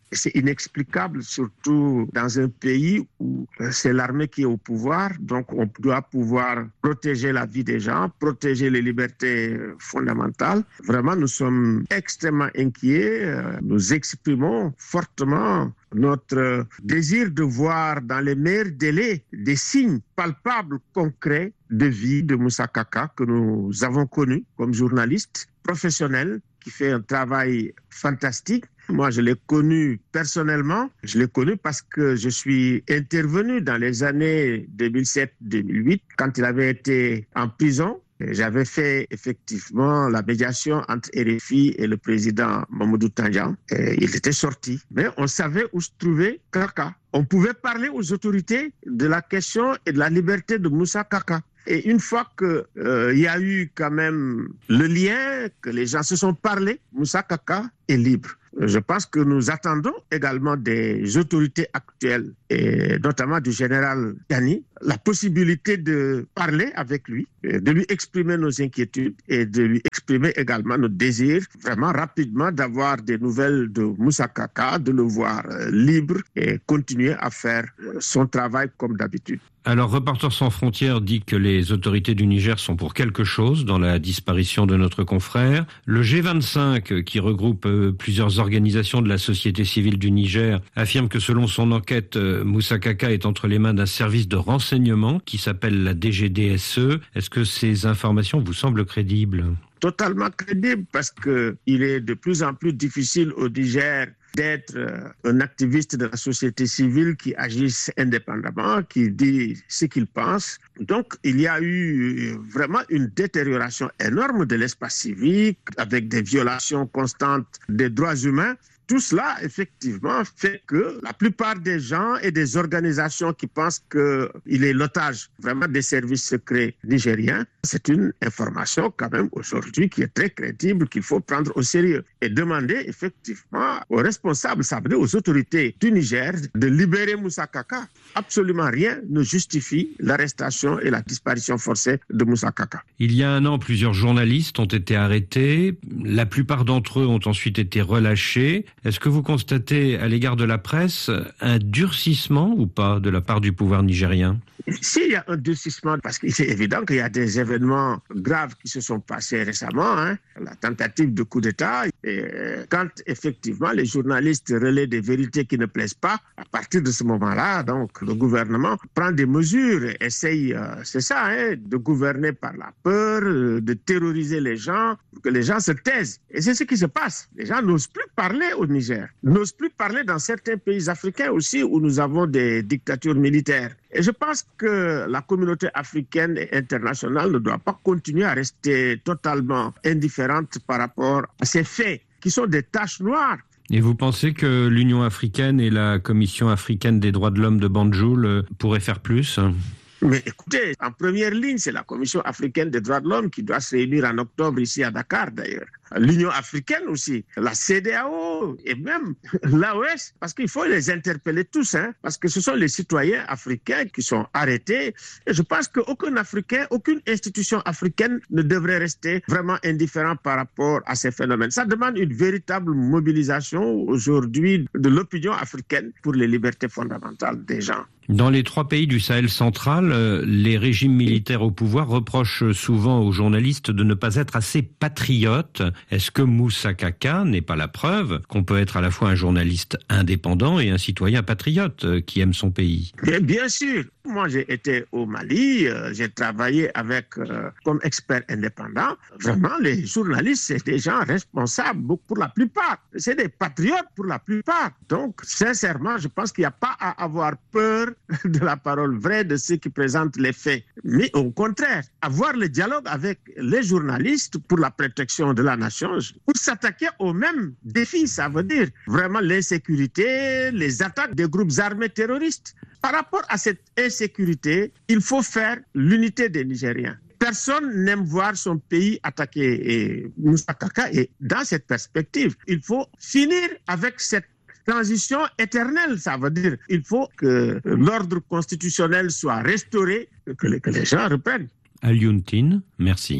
C'est inexplicable, surtout dans un pays où c'est l'armée qui est au pouvoir. Donc, on doit pouvoir protéger la vie des gens, protéger les libertés fondamentales. Vraiment, nous sommes extrêmement inquiets. Nous exprimons fortement notre désir de voir dans les meilleurs délais des signes palpables, concrets de vie de Moussa Kaka que nous avons connu comme journaliste professionnel qui fait un travail fantastique. Moi, je l'ai connu personnellement. Je l'ai connu parce que je suis intervenu dans les années 2007-2008 quand il avait été en prison. J'avais fait effectivement la médiation entre RFI et le président Mamadou Tandja. Il était sorti, mais on savait où se trouvait Kaka. On pouvait parler aux autorités de la question et de la liberté de Moussa Kaka. Et une fois qu'il y a eu quand même le lien, que les gens se sont parlé, Moussa Kaka est libre. Je pense que nous attendons également des autorités actuelles, et notamment du général Gani, la possibilité de parler avec lui, de lui exprimer nos inquiétudes et de lui exprimer également notre désir vraiment rapidement d'avoir des nouvelles de Moussa Kaka, de le voir libre et continuer à faire son travail comme d'habitude. Alors, Reporters sans frontières dit que les autorités du Niger sont pour quelque chose dans la disparition de notre confrère. Le G25, qui regroupe plusieurs organisations de la société civile du Niger, affirme que selon son enquête, Moussa Kaka est entre les mains d'un service de renseignement qui s'appelle la DGDSE. Est-ce que ces informations vous semblent crédibles ? Totalement crédible parce qu'il est de plus en plus difficile au Niger d'être un activiste de la société civile qui agisse indépendamment, qui dit ce qu'il pense. Donc, il y a eu vraiment une détérioration énorme de l'espace civique avec des violations constantes des droits humains. Tout cela, effectivement, fait que la plupart des gens et des organisations qui pensent qu'il est l'otage vraiment des services secrets nigériens, c'est une information quand même aujourd'hui qui est très crédible, qu'il faut prendre au sérieux et demander effectivement aux responsables, ça veut dire aux autorités du Niger, de libérer Moussa Kaka. Absolument rien ne justifie l'arrestation et la disparition forcée de Moussa Kaka. Il y a un an, plusieurs journalistes ont été arrêtés. La plupart d'entre eux ont ensuite été relâchés. Est-ce que vous constatez à l'égard de la presse un durcissement ou pas de la part du pouvoir nigérien ? S'il y a un durcissement, parce que c'est évident qu'il y a des événements graves qui se sont passés récemment, la tentative de coup d'État, et quand effectivement les journalistes relaient des vérités qui ne plaisent pas, à partir de ce moment-là, donc le gouvernement prend des mesures, essaye, c'est ça, de gouverner par la peur, de terroriser les gens, pour que les gens se taisent. Et c'est ce qui se passe. Les gens n'osent plus parler au Niger, n'osent plus parler dans certains pays africains aussi où nous avons des dictatures militaires. Et je pense que la communauté africaine et internationale ne doit pas continuer à rester totalement indifférente par rapport à ces faits qui sont des taches noires. Et vous pensez que l'Union africaine et la Commission africaine des droits de l'homme de Banjul pourraient faire plus ? Mais écoutez, en première ligne, c'est la Commission africaine des droits de l'homme qui doit se réunir en octobre ici à Dakar d'ailleurs. L'Union africaine aussi, la CEDEAO et même l'AOS, parce qu'il faut les interpeller tous, parce que ce sont les citoyens africains qui sont arrêtés. Et je pense qu'aucun Africain, aucune institution africaine ne devrait rester vraiment indifférent par rapport à ces phénomènes. Ça demande une véritable mobilisation aujourd'hui de l'opinion africaine pour les libertés fondamentales des gens. Dans les 3 pays du Sahel central, les régimes militaires au pouvoir reprochent souvent aux journalistes de ne pas être assez patriotes. Est-ce que Moussa Kaka n'est pas la preuve qu'on peut être à la fois un journaliste indépendant et un citoyen patriote qui aime son pays ? Bien sûr. Moi, j'ai été au Mali, j'ai travaillé avec comme expert indépendant. Vraiment, les journalistes, c'est des gens responsables pour la plupart. C'est des patriotes pour la plupart. Donc, sincèrement, je pense qu'il n'y a pas à avoir peur de la parole vraie de ceux qui présentent les faits. Mais au contraire, avoir le dialogue avec les journalistes pour la protection de la nation, pour s'attaquer aux mêmes défis, ça veut dire vraiment l'insécurité, les attaques des groupes armés terroristes. Par rapport à cette insécurité, il faut faire l'unité des Nigériens. Personne n'aime voir son pays attaqué. Et Moussa Kaka est dans cette perspective. Il faut finir avec cette transition éternelle. Ça veut dire qu'il faut que l'ordre constitutionnel soit restauré, que les gens reprennent. Alioune Tine, merci.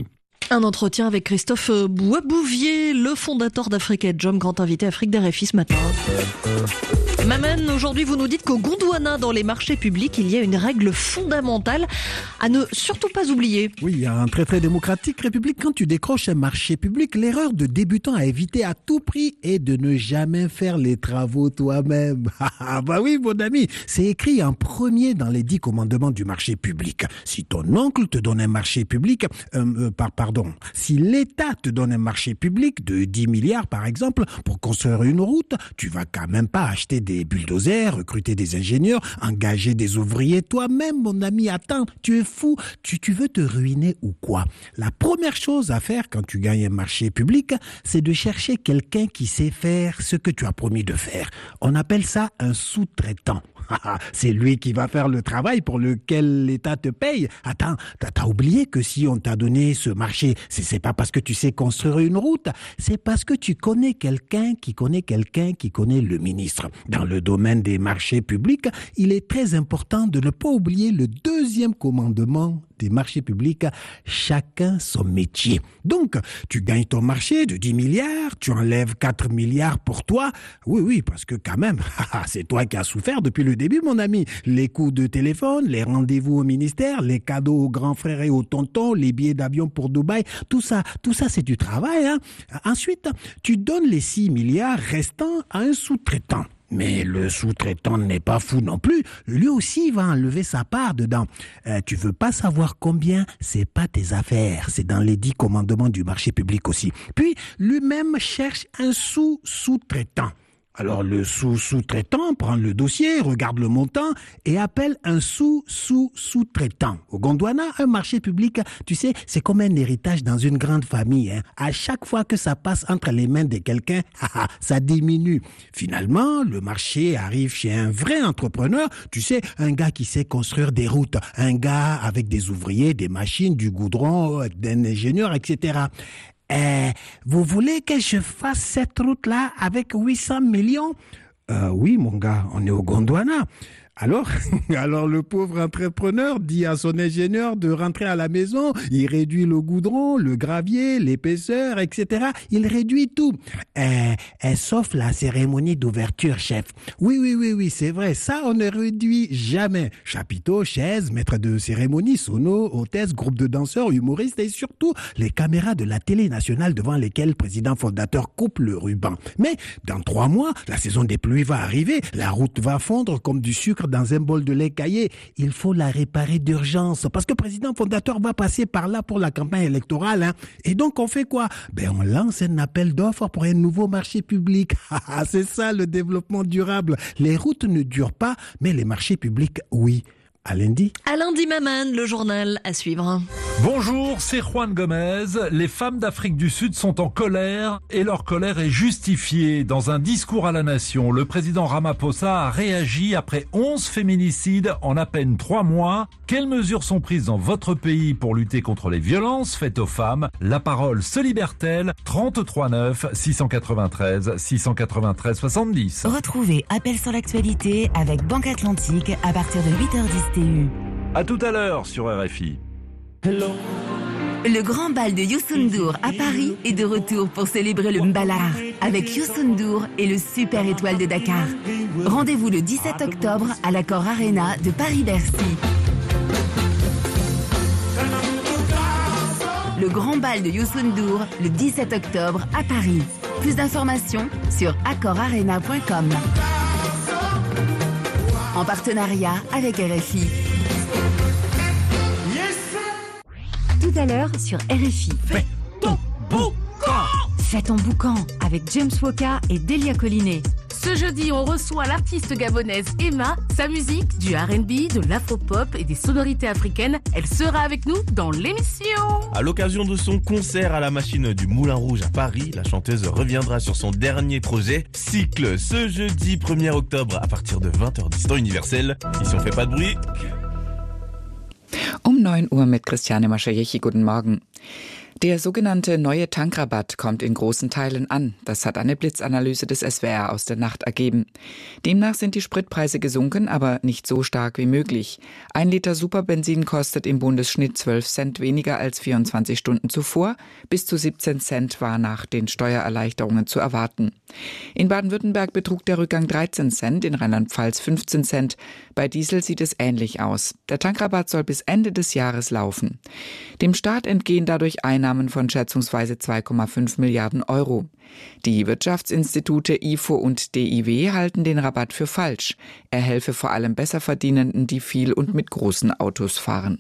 Un entretien avec Christophe Boisbouvier, le fondateur d'Africa Jom, grand invité Afrique d'RFI ce matin. Maman, aujourd'hui vous nous dites qu'au Gondwana, dans les marchés publics, il y a une règle fondamentale à ne surtout pas oublier. Oui, un très démocratique république, quand tu décroches un marché public, l'erreur de débutant à éviter à tout prix est de ne jamais faire les travaux toi-même. Bah oui, mon ami, c'est écrit en premier dans les 10 commandements du marché public. Si ton oncle te donne un marché public, si l'État te donne un marché public de 10 milliards par exemple pour construire une route, tu vas quand même pas acheter des bulldozers, recruter des ingénieurs, engager des ouvriers toi-même, mon ami. Attends, tu es fou, tu veux te ruiner ou quoi? La première chose à faire quand tu gagnes un marché public, c'est de chercher quelqu'un qui sait faire ce que tu as promis de faire. On appelle ça un sous-traitant. C'est lui qui va faire le travail pour lequel l'État te paye. Attends, t'as oublié que si on t'a donné ce marché, c'est pas parce que tu sais construire une route, c'est parce que tu connais quelqu'un qui connaît le ministre. Dans le domaine des marchés publics, il est très important de ne pas oublier le 2e commandement des marchés publics, chacun son métier. Donc, tu gagnes ton marché de 10 milliards, tu enlèves 4 milliards pour toi. Oui, parce que quand même, c'est toi qui as souffert depuis le début, mon ami. Les coups de téléphone, les rendez-vous au ministère, les cadeaux aux grands frères et aux tontons, les billets d'avion pour Dubaï, tout ça, c'est du travail, hein. Ensuite, tu donnes les 6 milliards restants à un sous-traitant. Mais le sous-traitant n'est pas fou non plus. Lui aussi va enlever sa part dedans. Tu veux pas savoir combien? C'est pas tes affaires. C'est dans les 10 commandements du marché public aussi. Puis, lui-même cherche un sous-traitant. Alors le sous-traitant prend le dossier, regarde le montant et appelle un sous-traitant. Au Gondwana, un marché public, tu sais, c'est comme un héritage dans une grande famille. Hein. À chaque fois que ça passe entre les mains de quelqu'un, ça diminue. Finalement, le marché arrive chez un vrai entrepreneur, tu sais, un gars qui sait construire des routes, un gars avec des ouvriers, des machines, du goudron, d'un ingénieur, etc. Vous voulez que je fasse cette route-là avec 800 millions? Oui, mon gars, on est au Gondwana. Alors le pauvre entrepreneur dit à son ingénieur de rentrer à la maison, il réduit le goudron, le gravier, l'épaisseur, etc. Il réduit tout. Sauf la cérémonie d'ouverture, chef. Oui, c'est vrai, ça on ne réduit jamais. Chapiteau, chaise, maître de cérémonie, sono, hôtesse, groupe de danseurs, humoristes et surtout les caméras de la télé nationale devant lesquelles le président fondateur coupe le ruban. Mais dans 3 mois, la saison des pluies va arriver, la route va fondre comme du sucre dans un bol de lait caillé. Il faut la réparer d'urgence parce que le président fondateur va passer par là pour la campagne électorale. Hein. Et donc, on fait quoi? On lance un appel d'offres pour un nouveau marché public. C'est ça le développement durable. Les routes ne durent pas, mais les marchés publics, oui. À lundi. À lundi, Maman, le journal à suivre. Bonjour, c'est Juan Gomez. Les femmes d'Afrique du Sud sont en colère et leur colère est justifiée. Dans un discours à la nation, le président Ramaphosa a réagi après 11 féminicides en à peine 3 mois. Quelles mesures sont prises dans votre pays pour lutter contre les violences faites aux femmes? La parole se libère-t-elle? 33 9 693 693 70. Retrouvez Appel sur l'actualité avec Banque Atlantique à partir de 8h10 TU. À tout à l'heure sur RFI. Le grand bal de Youssou N'Dour à Paris est de retour pour célébrer le Mbalar avec Youssou N'Dour et le Super Étoile de Dakar. Rendez-vous le 17 octobre à l'Accor Arena de Paris-Bercy. Le grand bal de Youssou N'Dour le 17 octobre à Paris. Plus d'informations sur accorarena.com. En partenariat avec RFI. Tout à l'heure sur RFI. Fais ton boucan. Fais ton boucan avec James Woka et Delia Collinet. Ce jeudi, on reçoit l'artiste gabonaise Emma. Sa musique, du R&B, de l'afro-pop et des sonorités africaines. Elle sera avec nous dans l'émission. À l'occasion de son concert à la machine du Moulin Rouge à Paris, la chanteuse reviendra sur son dernier projet, Cycle, ce jeudi 1er octobre à partir de 20h10 temps universel. Ici on fait pas de bruit. 9 Uhr mit Christiane Maschajechi. Guten Morgen. Der sogenannte neue Tankrabatt kommt in großen Teilen an. Das hat eine Blitzanalyse des SWR aus der Nacht ergeben. Demnach sind die Spritpreise gesunken, aber nicht so stark wie möglich. 1 Liter Superbenzin kostet im Bundesschnitt 12 Cent weniger als 24 Stunden zuvor. Bis zu 17 Cent war nach den Steuererleichterungen zu erwarten. In Baden-Württemberg betrug der Rückgang 13 Cent, in Rheinland-Pfalz 15 Cent. Bei Diesel sieht es ähnlich aus. Der Tankrabatt soll bis Ende des Jahres laufen. Dem Staat entgehen dadurch Einnahmen von schätzungsweise 2,5 Milliarden Euro. Die Wirtschaftsinstitute IFO und DIW halten den Rabatt für falsch. Er helfe vor allem Besserverdienenden, die viel und mit großen Autos fahren.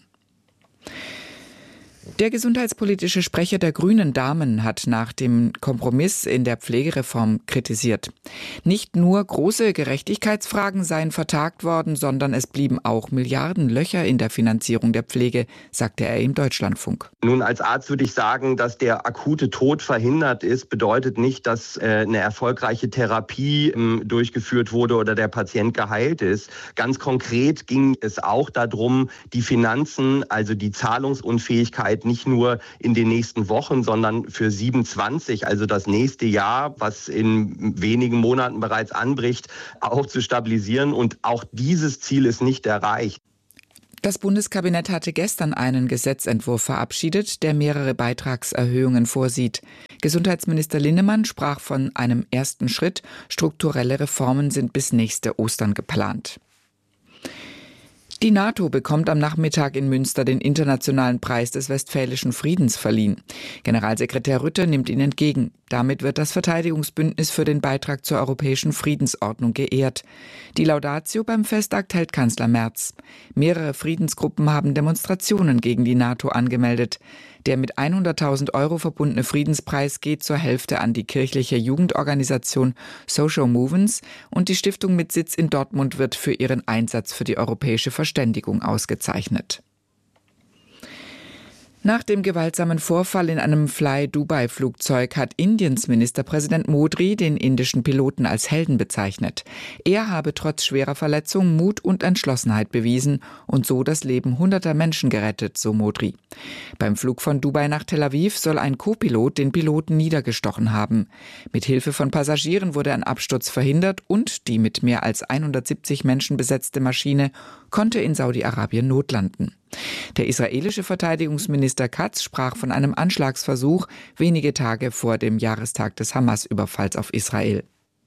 Der gesundheitspolitische Sprecher der Grünen Damen hat nach dem Kompromiss in der Pflegereform kritisiert. Nicht nur große Gerechtigkeitsfragen seien vertagt worden, sondern es blieben auch Milliardenlöcher in der Finanzierung der Pflege, sagte er im Deutschlandfunk. Nun, als Arzt würde ich sagen, dass der akute Tod verhindert ist, bedeutet nicht, dass eine erfolgreiche Therapie durchgeführt wurde oder der Patient geheilt ist. Ganz konkret ging es auch darum, die Finanzen, also die Zahlungsunfähigkeit, nicht nur in den nächsten Wochen, sondern für 27, also das nächste Jahr, was in wenigen Monaten bereits anbricht, auch zu stabilisieren. Und auch dieses Ziel ist nicht erreicht. Das Bundeskabinett hatte gestern einen Gesetzentwurf verabschiedet, der mehrere Beitragserhöhungen vorsieht. Gesundheitsminister Linnemann sprach von einem ersten Schritt. Strukturelle Reformen sind bis nächste Ostern geplant. Die NATO bekommt am Nachmittag in Münster den Internationalen Preis des Westfälischen Friedens verliehen. Generalsekretär Rutte nimmt ihn entgegen. Damit wird das Verteidigungsbündnis für den Beitrag zur europäischen Friedensordnung geehrt. Die Laudatio beim Festakt hält Kanzler Merz. Mehrere Friedensgruppen haben Demonstrationen gegen die NATO angemeldet. Der mit 100.000 Euro verbundene Friedenspreis geht zur Hälfte an die kirchliche Jugendorganisation Social Movements und die Stiftung mit Sitz in Dortmund wird für ihren Einsatz für die europäische Verständigung ausgezeichnet. Nach dem gewaltsamen Vorfall in einem Fly-Dubai-Flugzeug hat Indiens Ministerpräsident Modi den indischen Piloten als Helden bezeichnet. Er habe trotz schwerer Verletzungen Mut und Entschlossenheit bewiesen und so das Leben hunderter Menschen gerettet, so Modi. Beim Flug von Dubai nach Tel Aviv soll ein Co-Pilot den Piloten niedergestochen haben. Mit Hilfe von Passagieren wurde ein Absturz verhindert und die mit mehr als 170 Menschen besetzte Maschine konnte in Saudi-Arabien notlanden. Der israelische Verteidigungsminister Katz sprach von einem Anschlagsversuch wenige Tage vor dem Jahrestag des Hamas-Überfalls auf Israel.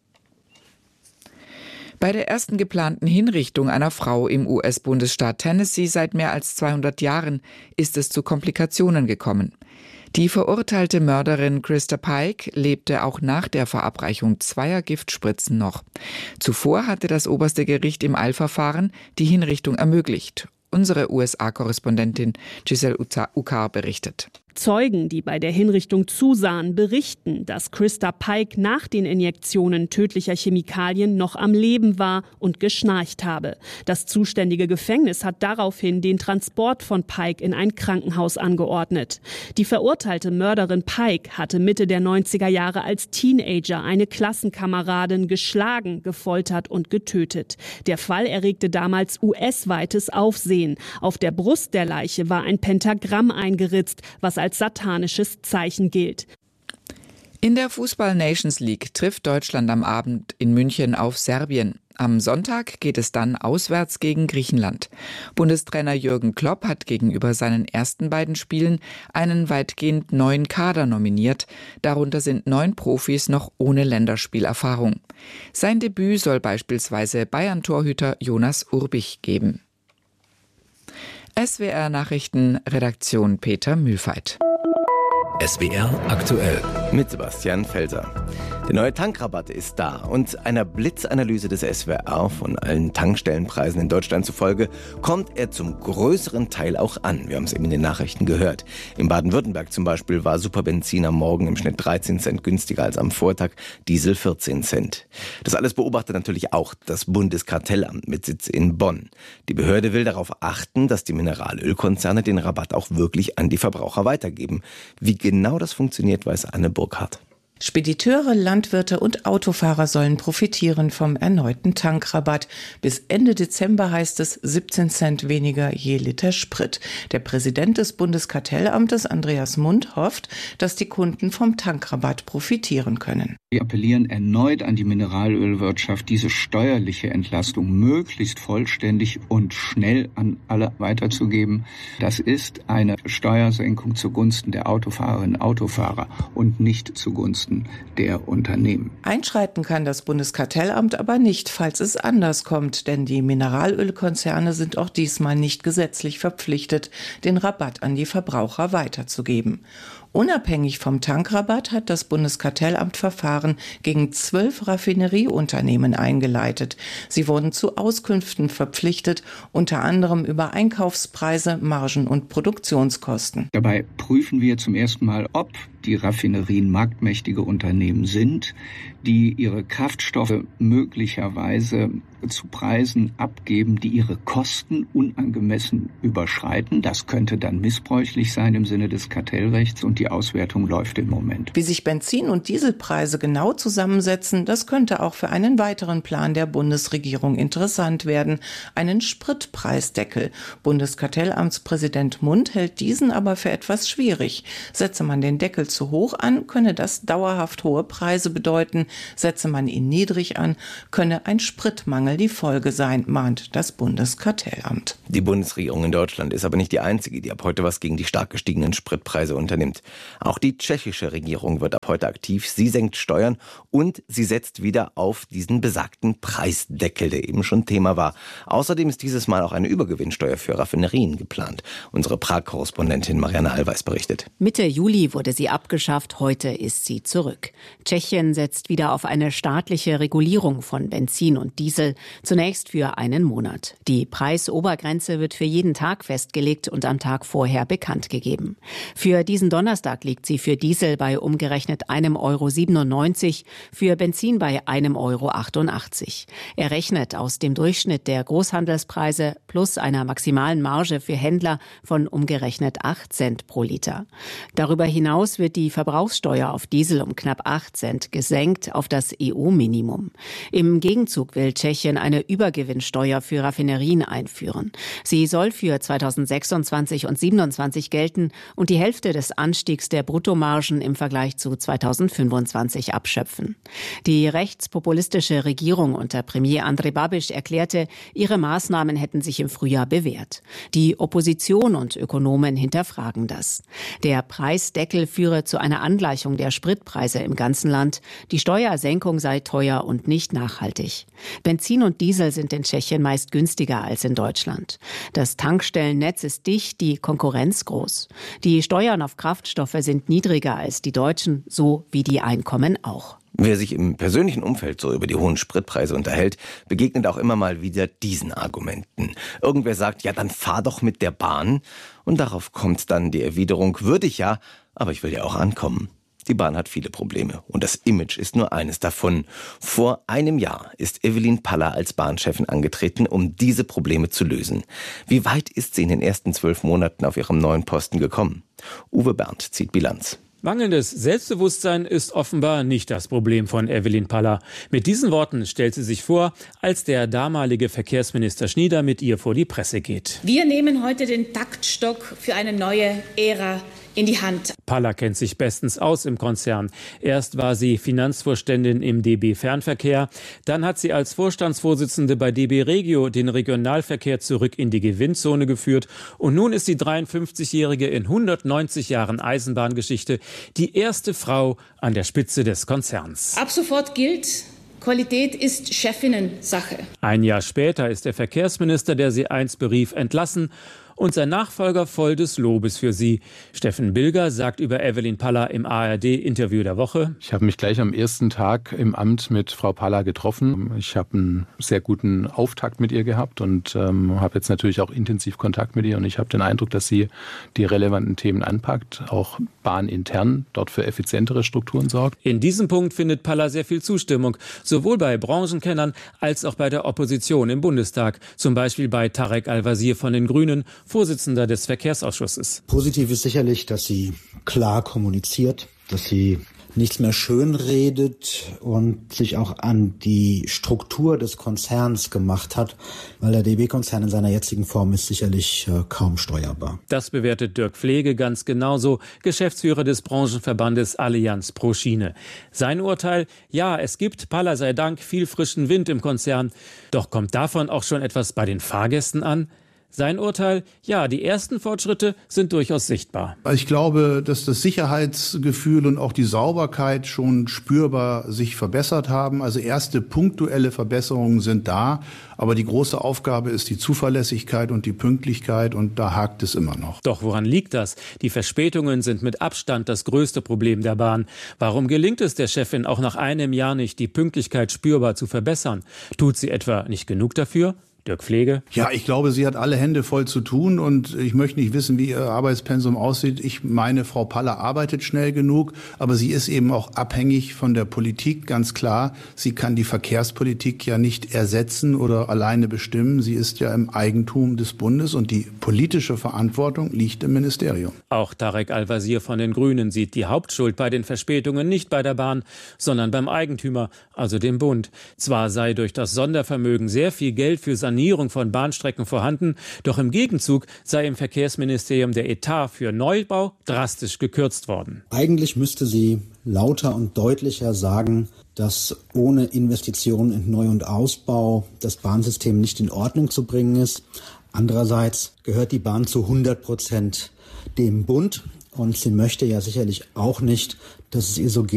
Bei der ersten geplanten Hinrichtung einer Frau im US-Bundesstaat Tennessee seit mehr als 200 Jahren ist es zu Komplikationen gekommen. Die verurteilte Mörderin Krista Pike lebte auch nach der Verabreichung 2 Giftspritzen noch. Zuvor hatte das oberste Gericht im Eilverfahren die Hinrichtung ermöglicht. Unsere USA-Korrespondentin Giselle Ukar berichtet. Zeugen, die bei der Hinrichtung zusahen, berichten, dass Krista Pike nach den Injektionen tödlicher Chemikalien noch am Leben war und geschnarcht habe. Das zuständige Gefängnis hat daraufhin den Transport von Pike in ein Krankenhaus angeordnet. Die verurteilte Mörderin Pike hatte Mitte der 90er Jahre als Teenager eine Klassenkameradin geschlagen, gefoltert und getötet. Der Fall erregte damals US-weites Aufsehen. Auf der Brust der Leiche war ein Pentagramm eingeritzt, was als satanisches Zeichen gilt. In der Fußball-Nations League trifft Deutschland am Abend in München auf Serbien. Am Sonntag geht es dann auswärts gegen Griechenland. Bundestrainer Jürgen Klopp hat gegenüber seinen ersten beiden Spielen einen weitgehend neuen Kader nominiert. Darunter sind 9 Profis noch ohne Länderspielerfahrung. Sein Debüt soll beispielsweise Bayern-Torhüter Jonas Urbich geben. SWR Nachrichten, Redaktion Peter Mühlfeit. SWR aktuell mit Sebastian Felser. Der neue Tankrabatt ist da und einer Blitzanalyse des SWR von allen Tankstellenpreisen in Deutschland zufolge kommt er zum größeren Teil auch an. Wir haben es eben in den Nachrichten gehört. In Baden-Württemberg zum Beispiel war Superbenzin am Morgen im Schnitt 13 Cent günstiger als am Vortag, Diesel 14 Cent. Das alles beobachtet natürlich auch das Bundeskartellamt mit Sitz in Bonn. Die Behörde will darauf achten, dass die Mineralölkonzerne den Rabatt auch wirklich an die Verbraucher weitergeben. Wie genau das funktioniert, weiß Anne Burkhardt. Spediteure, Landwirte und Autofahrer sollen profitieren vom erneuten Tankrabatt. Bis Ende Dezember heißt es 17 Cent weniger je Liter Sprit. Der Präsident des Bundeskartellamtes, Andreas Mund, hofft, dass die Kunden vom Tankrabatt profitieren können. Wir appellieren erneut an die Mineralölwirtschaft, diese steuerliche Entlastung möglichst vollständig und schnell an alle weiterzugeben. Das ist eine Steuersenkung zugunsten der Autofahrerinnen und Autofahrer und nicht zugunsten der Unternehmen. Einschreiten kann das Bundeskartellamt aber nicht, falls es anders kommt, denn die Mineralölkonzerne sind auch diesmal nicht gesetzlich verpflichtet, den Rabatt an die Verbraucher weiterzugeben. Unabhängig vom Tankrabatt hat das Bundeskartellamt Verfahren gegen 12 Raffinerieunternehmen eingeleitet. Sie wurden zu Auskünften verpflichtet, unter anderem über Einkaufspreise, Margen und Produktionskosten. Dabei prüfen wir zum ersten Mal, ob die Raffinerien marktmächtige Unternehmen sind, die ihre Kraftstoffe möglicherweise zu Preisen abgeben, die ihre Kosten unangemessen überschreiten. Das könnte dann missbräuchlich sein im Sinne des Kartellrechts und die Auswertung läuft im Moment. Wie sich Benzin- und Dieselpreise genau zusammensetzen, das könnte auch für einen weiteren Plan der Bundesregierung interessant werden. Einen Spritpreisdeckel. Bundeskartellamtspräsident Mund hält diesen aber für etwas schwierig. Setze man den Deckel zu hoch an, könne das dauerhaft hohe Preise bedeuten. Setze man ihn niedrig an, könne ein Spritmangel die Folge sein, mahnt das Bundeskartellamt. Die Bundesregierung in Deutschland ist aber nicht die einzige, die ab heute was gegen die stark gestiegenen Spritpreise unternimmt. Auch die tschechische Regierung wird ab heute aktiv. Sie senkt Steuern und sie setzt wieder auf diesen besagten Preisdeckel, der eben schon Thema war. Außerdem ist dieses Mal auch eine Übergewinnsteuer für Raffinerien geplant. Unsere Prag-Korrespondentin Marianne Allweis berichtet. Mitte Juli wurde sie abgeschafft, heute ist sie zurück. Tschechien setzt wieder auf eine staatliche Regulierung von Benzin und Diesel, zunächst für einen Monat. Die Preisobergrenze wird für jeden Tag festgelegt und am Tag vorher bekannt gegeben. Für diesen Donnerstag liegt sie für Diesel bei umgerechnet 1,97 €, für Benzin bei 1,88 €. Er rechnet aus dem Durchschnitt der Großhandelspreise plus einer maximalen Marge für Händler von umgerechnet 8 Cent pro Liter. Darüber hinaus wird die Verbrauchssteuer auf Diesel um knapp 8 Cent gesenkt auf das EU-Minimum. Im Gegenzug will Tschechien eine Übergewinnsteuer für Raffinerien einführen. Sie soll für 2026 und 2027 gelten und die Hälfte des Anstiegs der Bruttomargen im Vergleich zu 2025 abschöpfen. Die rechtspopulistische Regierung unter Premier Andrej Babiš erklärte, ihre Maßnahmen hätten sich im Frühjahr bewährt. Die Opposition und Ökonomen hinterfragen das. Der Preisdeckel führe zu einer Angleichung der Spritpreise im ganzen Land. Die Steuersenkung sei teuer und nicht nachhaltig. Benzin und Diesel sind in Tschechien meist günstiger als in Deutschland. Das Tankstellennetz ist dicht, die Konkurrenz groß. Die Steuern auf Kraftstoffe sind niedriger als die deutschen, so wie die Einkommen auch. Wer sich im persönlichen Umfeld so über die hohen Spritpreise unterhält, begegnet auch immer mal wieder diesen Argumenten. Irgendwer sagt, ja, dann fahr doch mit der Bahn. Und darauf kommt dann die Erwiderung, würde ich ja, aber ich will ja auch ankommen. Die Bahn hat viele Probleme und das Image ist nur eines davon. Vor einem Jahr ist Evelyn Paller als Bahnchefin angetreten, um diese Probleme zu lösen. Wie weit ist sie in den ersten 12 Monaten auf ihrem neuen Posten gekommen? Uwe Berndt zieht Bilanz. Mangelndes Selbstbewusstsein ist offenbar nicht das Problem von Evelyn Paller. Mit diesen Worten stellt sie sich vor, als der damalige Verkehrsminister Schnieder mit ihr vor die Presse geht. Wir nehmen heute den Taktstock für eine neue Ära in die Hand. Paller kennt sich bestens aus im Konzern. Erst war sie Finanzvorständin im DB Fernverkehr, dann hat sie als Vorstandsvorsitzende bei DB Regio den Regionalverkehr zurück in die Gewinnzone geführt und nun ist die 53-Jährige in 190 Jahren Eisenbahngeschichte die erste Frau an der Spitze des Konzerns. Ab sofort gilt: Qualität ist Chefinnensache. Ein Jahr später ist der Verkehrsminister, der sie einst berief, entlassen und sein Nachfolger voll des Lobes für sie. Steffen Bilger sagt über Evelyn Paller im ARD-Interview der Woche: Ich habe mich gleich am ersten Tag im Amt mit Frau Paller getroffen. Ich habe einen sehr guten Auftakt mit ihr gehabt und habe jetzt natürlich auch intensiv Kontakt mit ihr. Und ich habe den Eindruck, dass sie die relevanten Themen anpackt, auch bahnintern dort für effizientere Strukturen sorgt. In diesem Punkt findet Paller sehr viel Zustimmung, sowohl bei Branchenkennern als auch bei der Opposition im Bundestag. Zum Beispiel bei Tarek Al-Wazir von den Grünen, Vorsitzender des Verkehrsausschusses. Positiv ist sicherlich, dass sie klar kommuniziert, dass sie nichts mehr schönredet und sich auch an die Struktur des Konzerns gemacht hat, weil der DB-Konzern in seiner jetzigen Form ist sicherlich kaum steuerbar. Das bewertet Dirk Pflege ganz genauso, Geschäftsführer des Branchenverbandes Allianz pro Schiene. Sein Urteil: Ja, es gibt, Palla sei Dank, viel frischen Wind im Konzern. Doch kommt davon auch schon etwas bei den Fahrgästen an? Sein Urteil: Ja, die ersten Fortschritte sind durchaus sichtbar. Ich glaube, dass das Sicherheitsgefühl und auch die Sauberkeit schon spürbar sich verbessert haben. Also erste punktuelle Verbesserungen sind da. Aber die große Aufgabe ist die Zuverlässigkeit und die Pünktlichkeit, und da hakt es immer noch. Doch woran liegt das? Die Verspätungen sind mit Abstand das größte Problem der Bahn. Warum gelingt es der Chefin auch nach einem Jahr nicht, die Pünktlichkeit spürbar zu verbessern? Tut sie etwa nicht genug dafür? Dirk Pflege? Ja, ich glaube, sie hat alle Hände voll zu tun, und ich möchte nicht wissen, wie ihr Arbeitspensum aussieht. Ich meine, Frau Palla arbeitet schnell genug, aber sie ist eben auch abhängig von der Politik, ganz klar. Sie kann die Verkehrspolitik ja nicht ersetzen oder alleine bestimmen. Sie ist ja im Eigentum des Bundes, und die politische Verantwortung liegt im Ministerium. Auch Tarek Al-Wazir von den Grünen sieht die Hauptschuld bei den Verspätungen nicht bei der Bahn, sondern beim Eigentümer, also dem Bund. Zwar sei durch das Sondervermögen sehr viel Geld für Sanierung von Bahnstrecken vorhanden, doch im Gegenzug sei im Verkehrsministerium der Etat für Neubau drastisch gekürzt worden. Eigentlich müsste sie lauter und deutlicher sagen, dass ohne Investitionen in Neu- und Ausbau das Bahnsystem nicht in Ordnung zu bringen ist. Andererseits gehört die Bahn zu 100% dem Bund, und sie möchte ja sicherlich auch nicht, dass es ihr so geht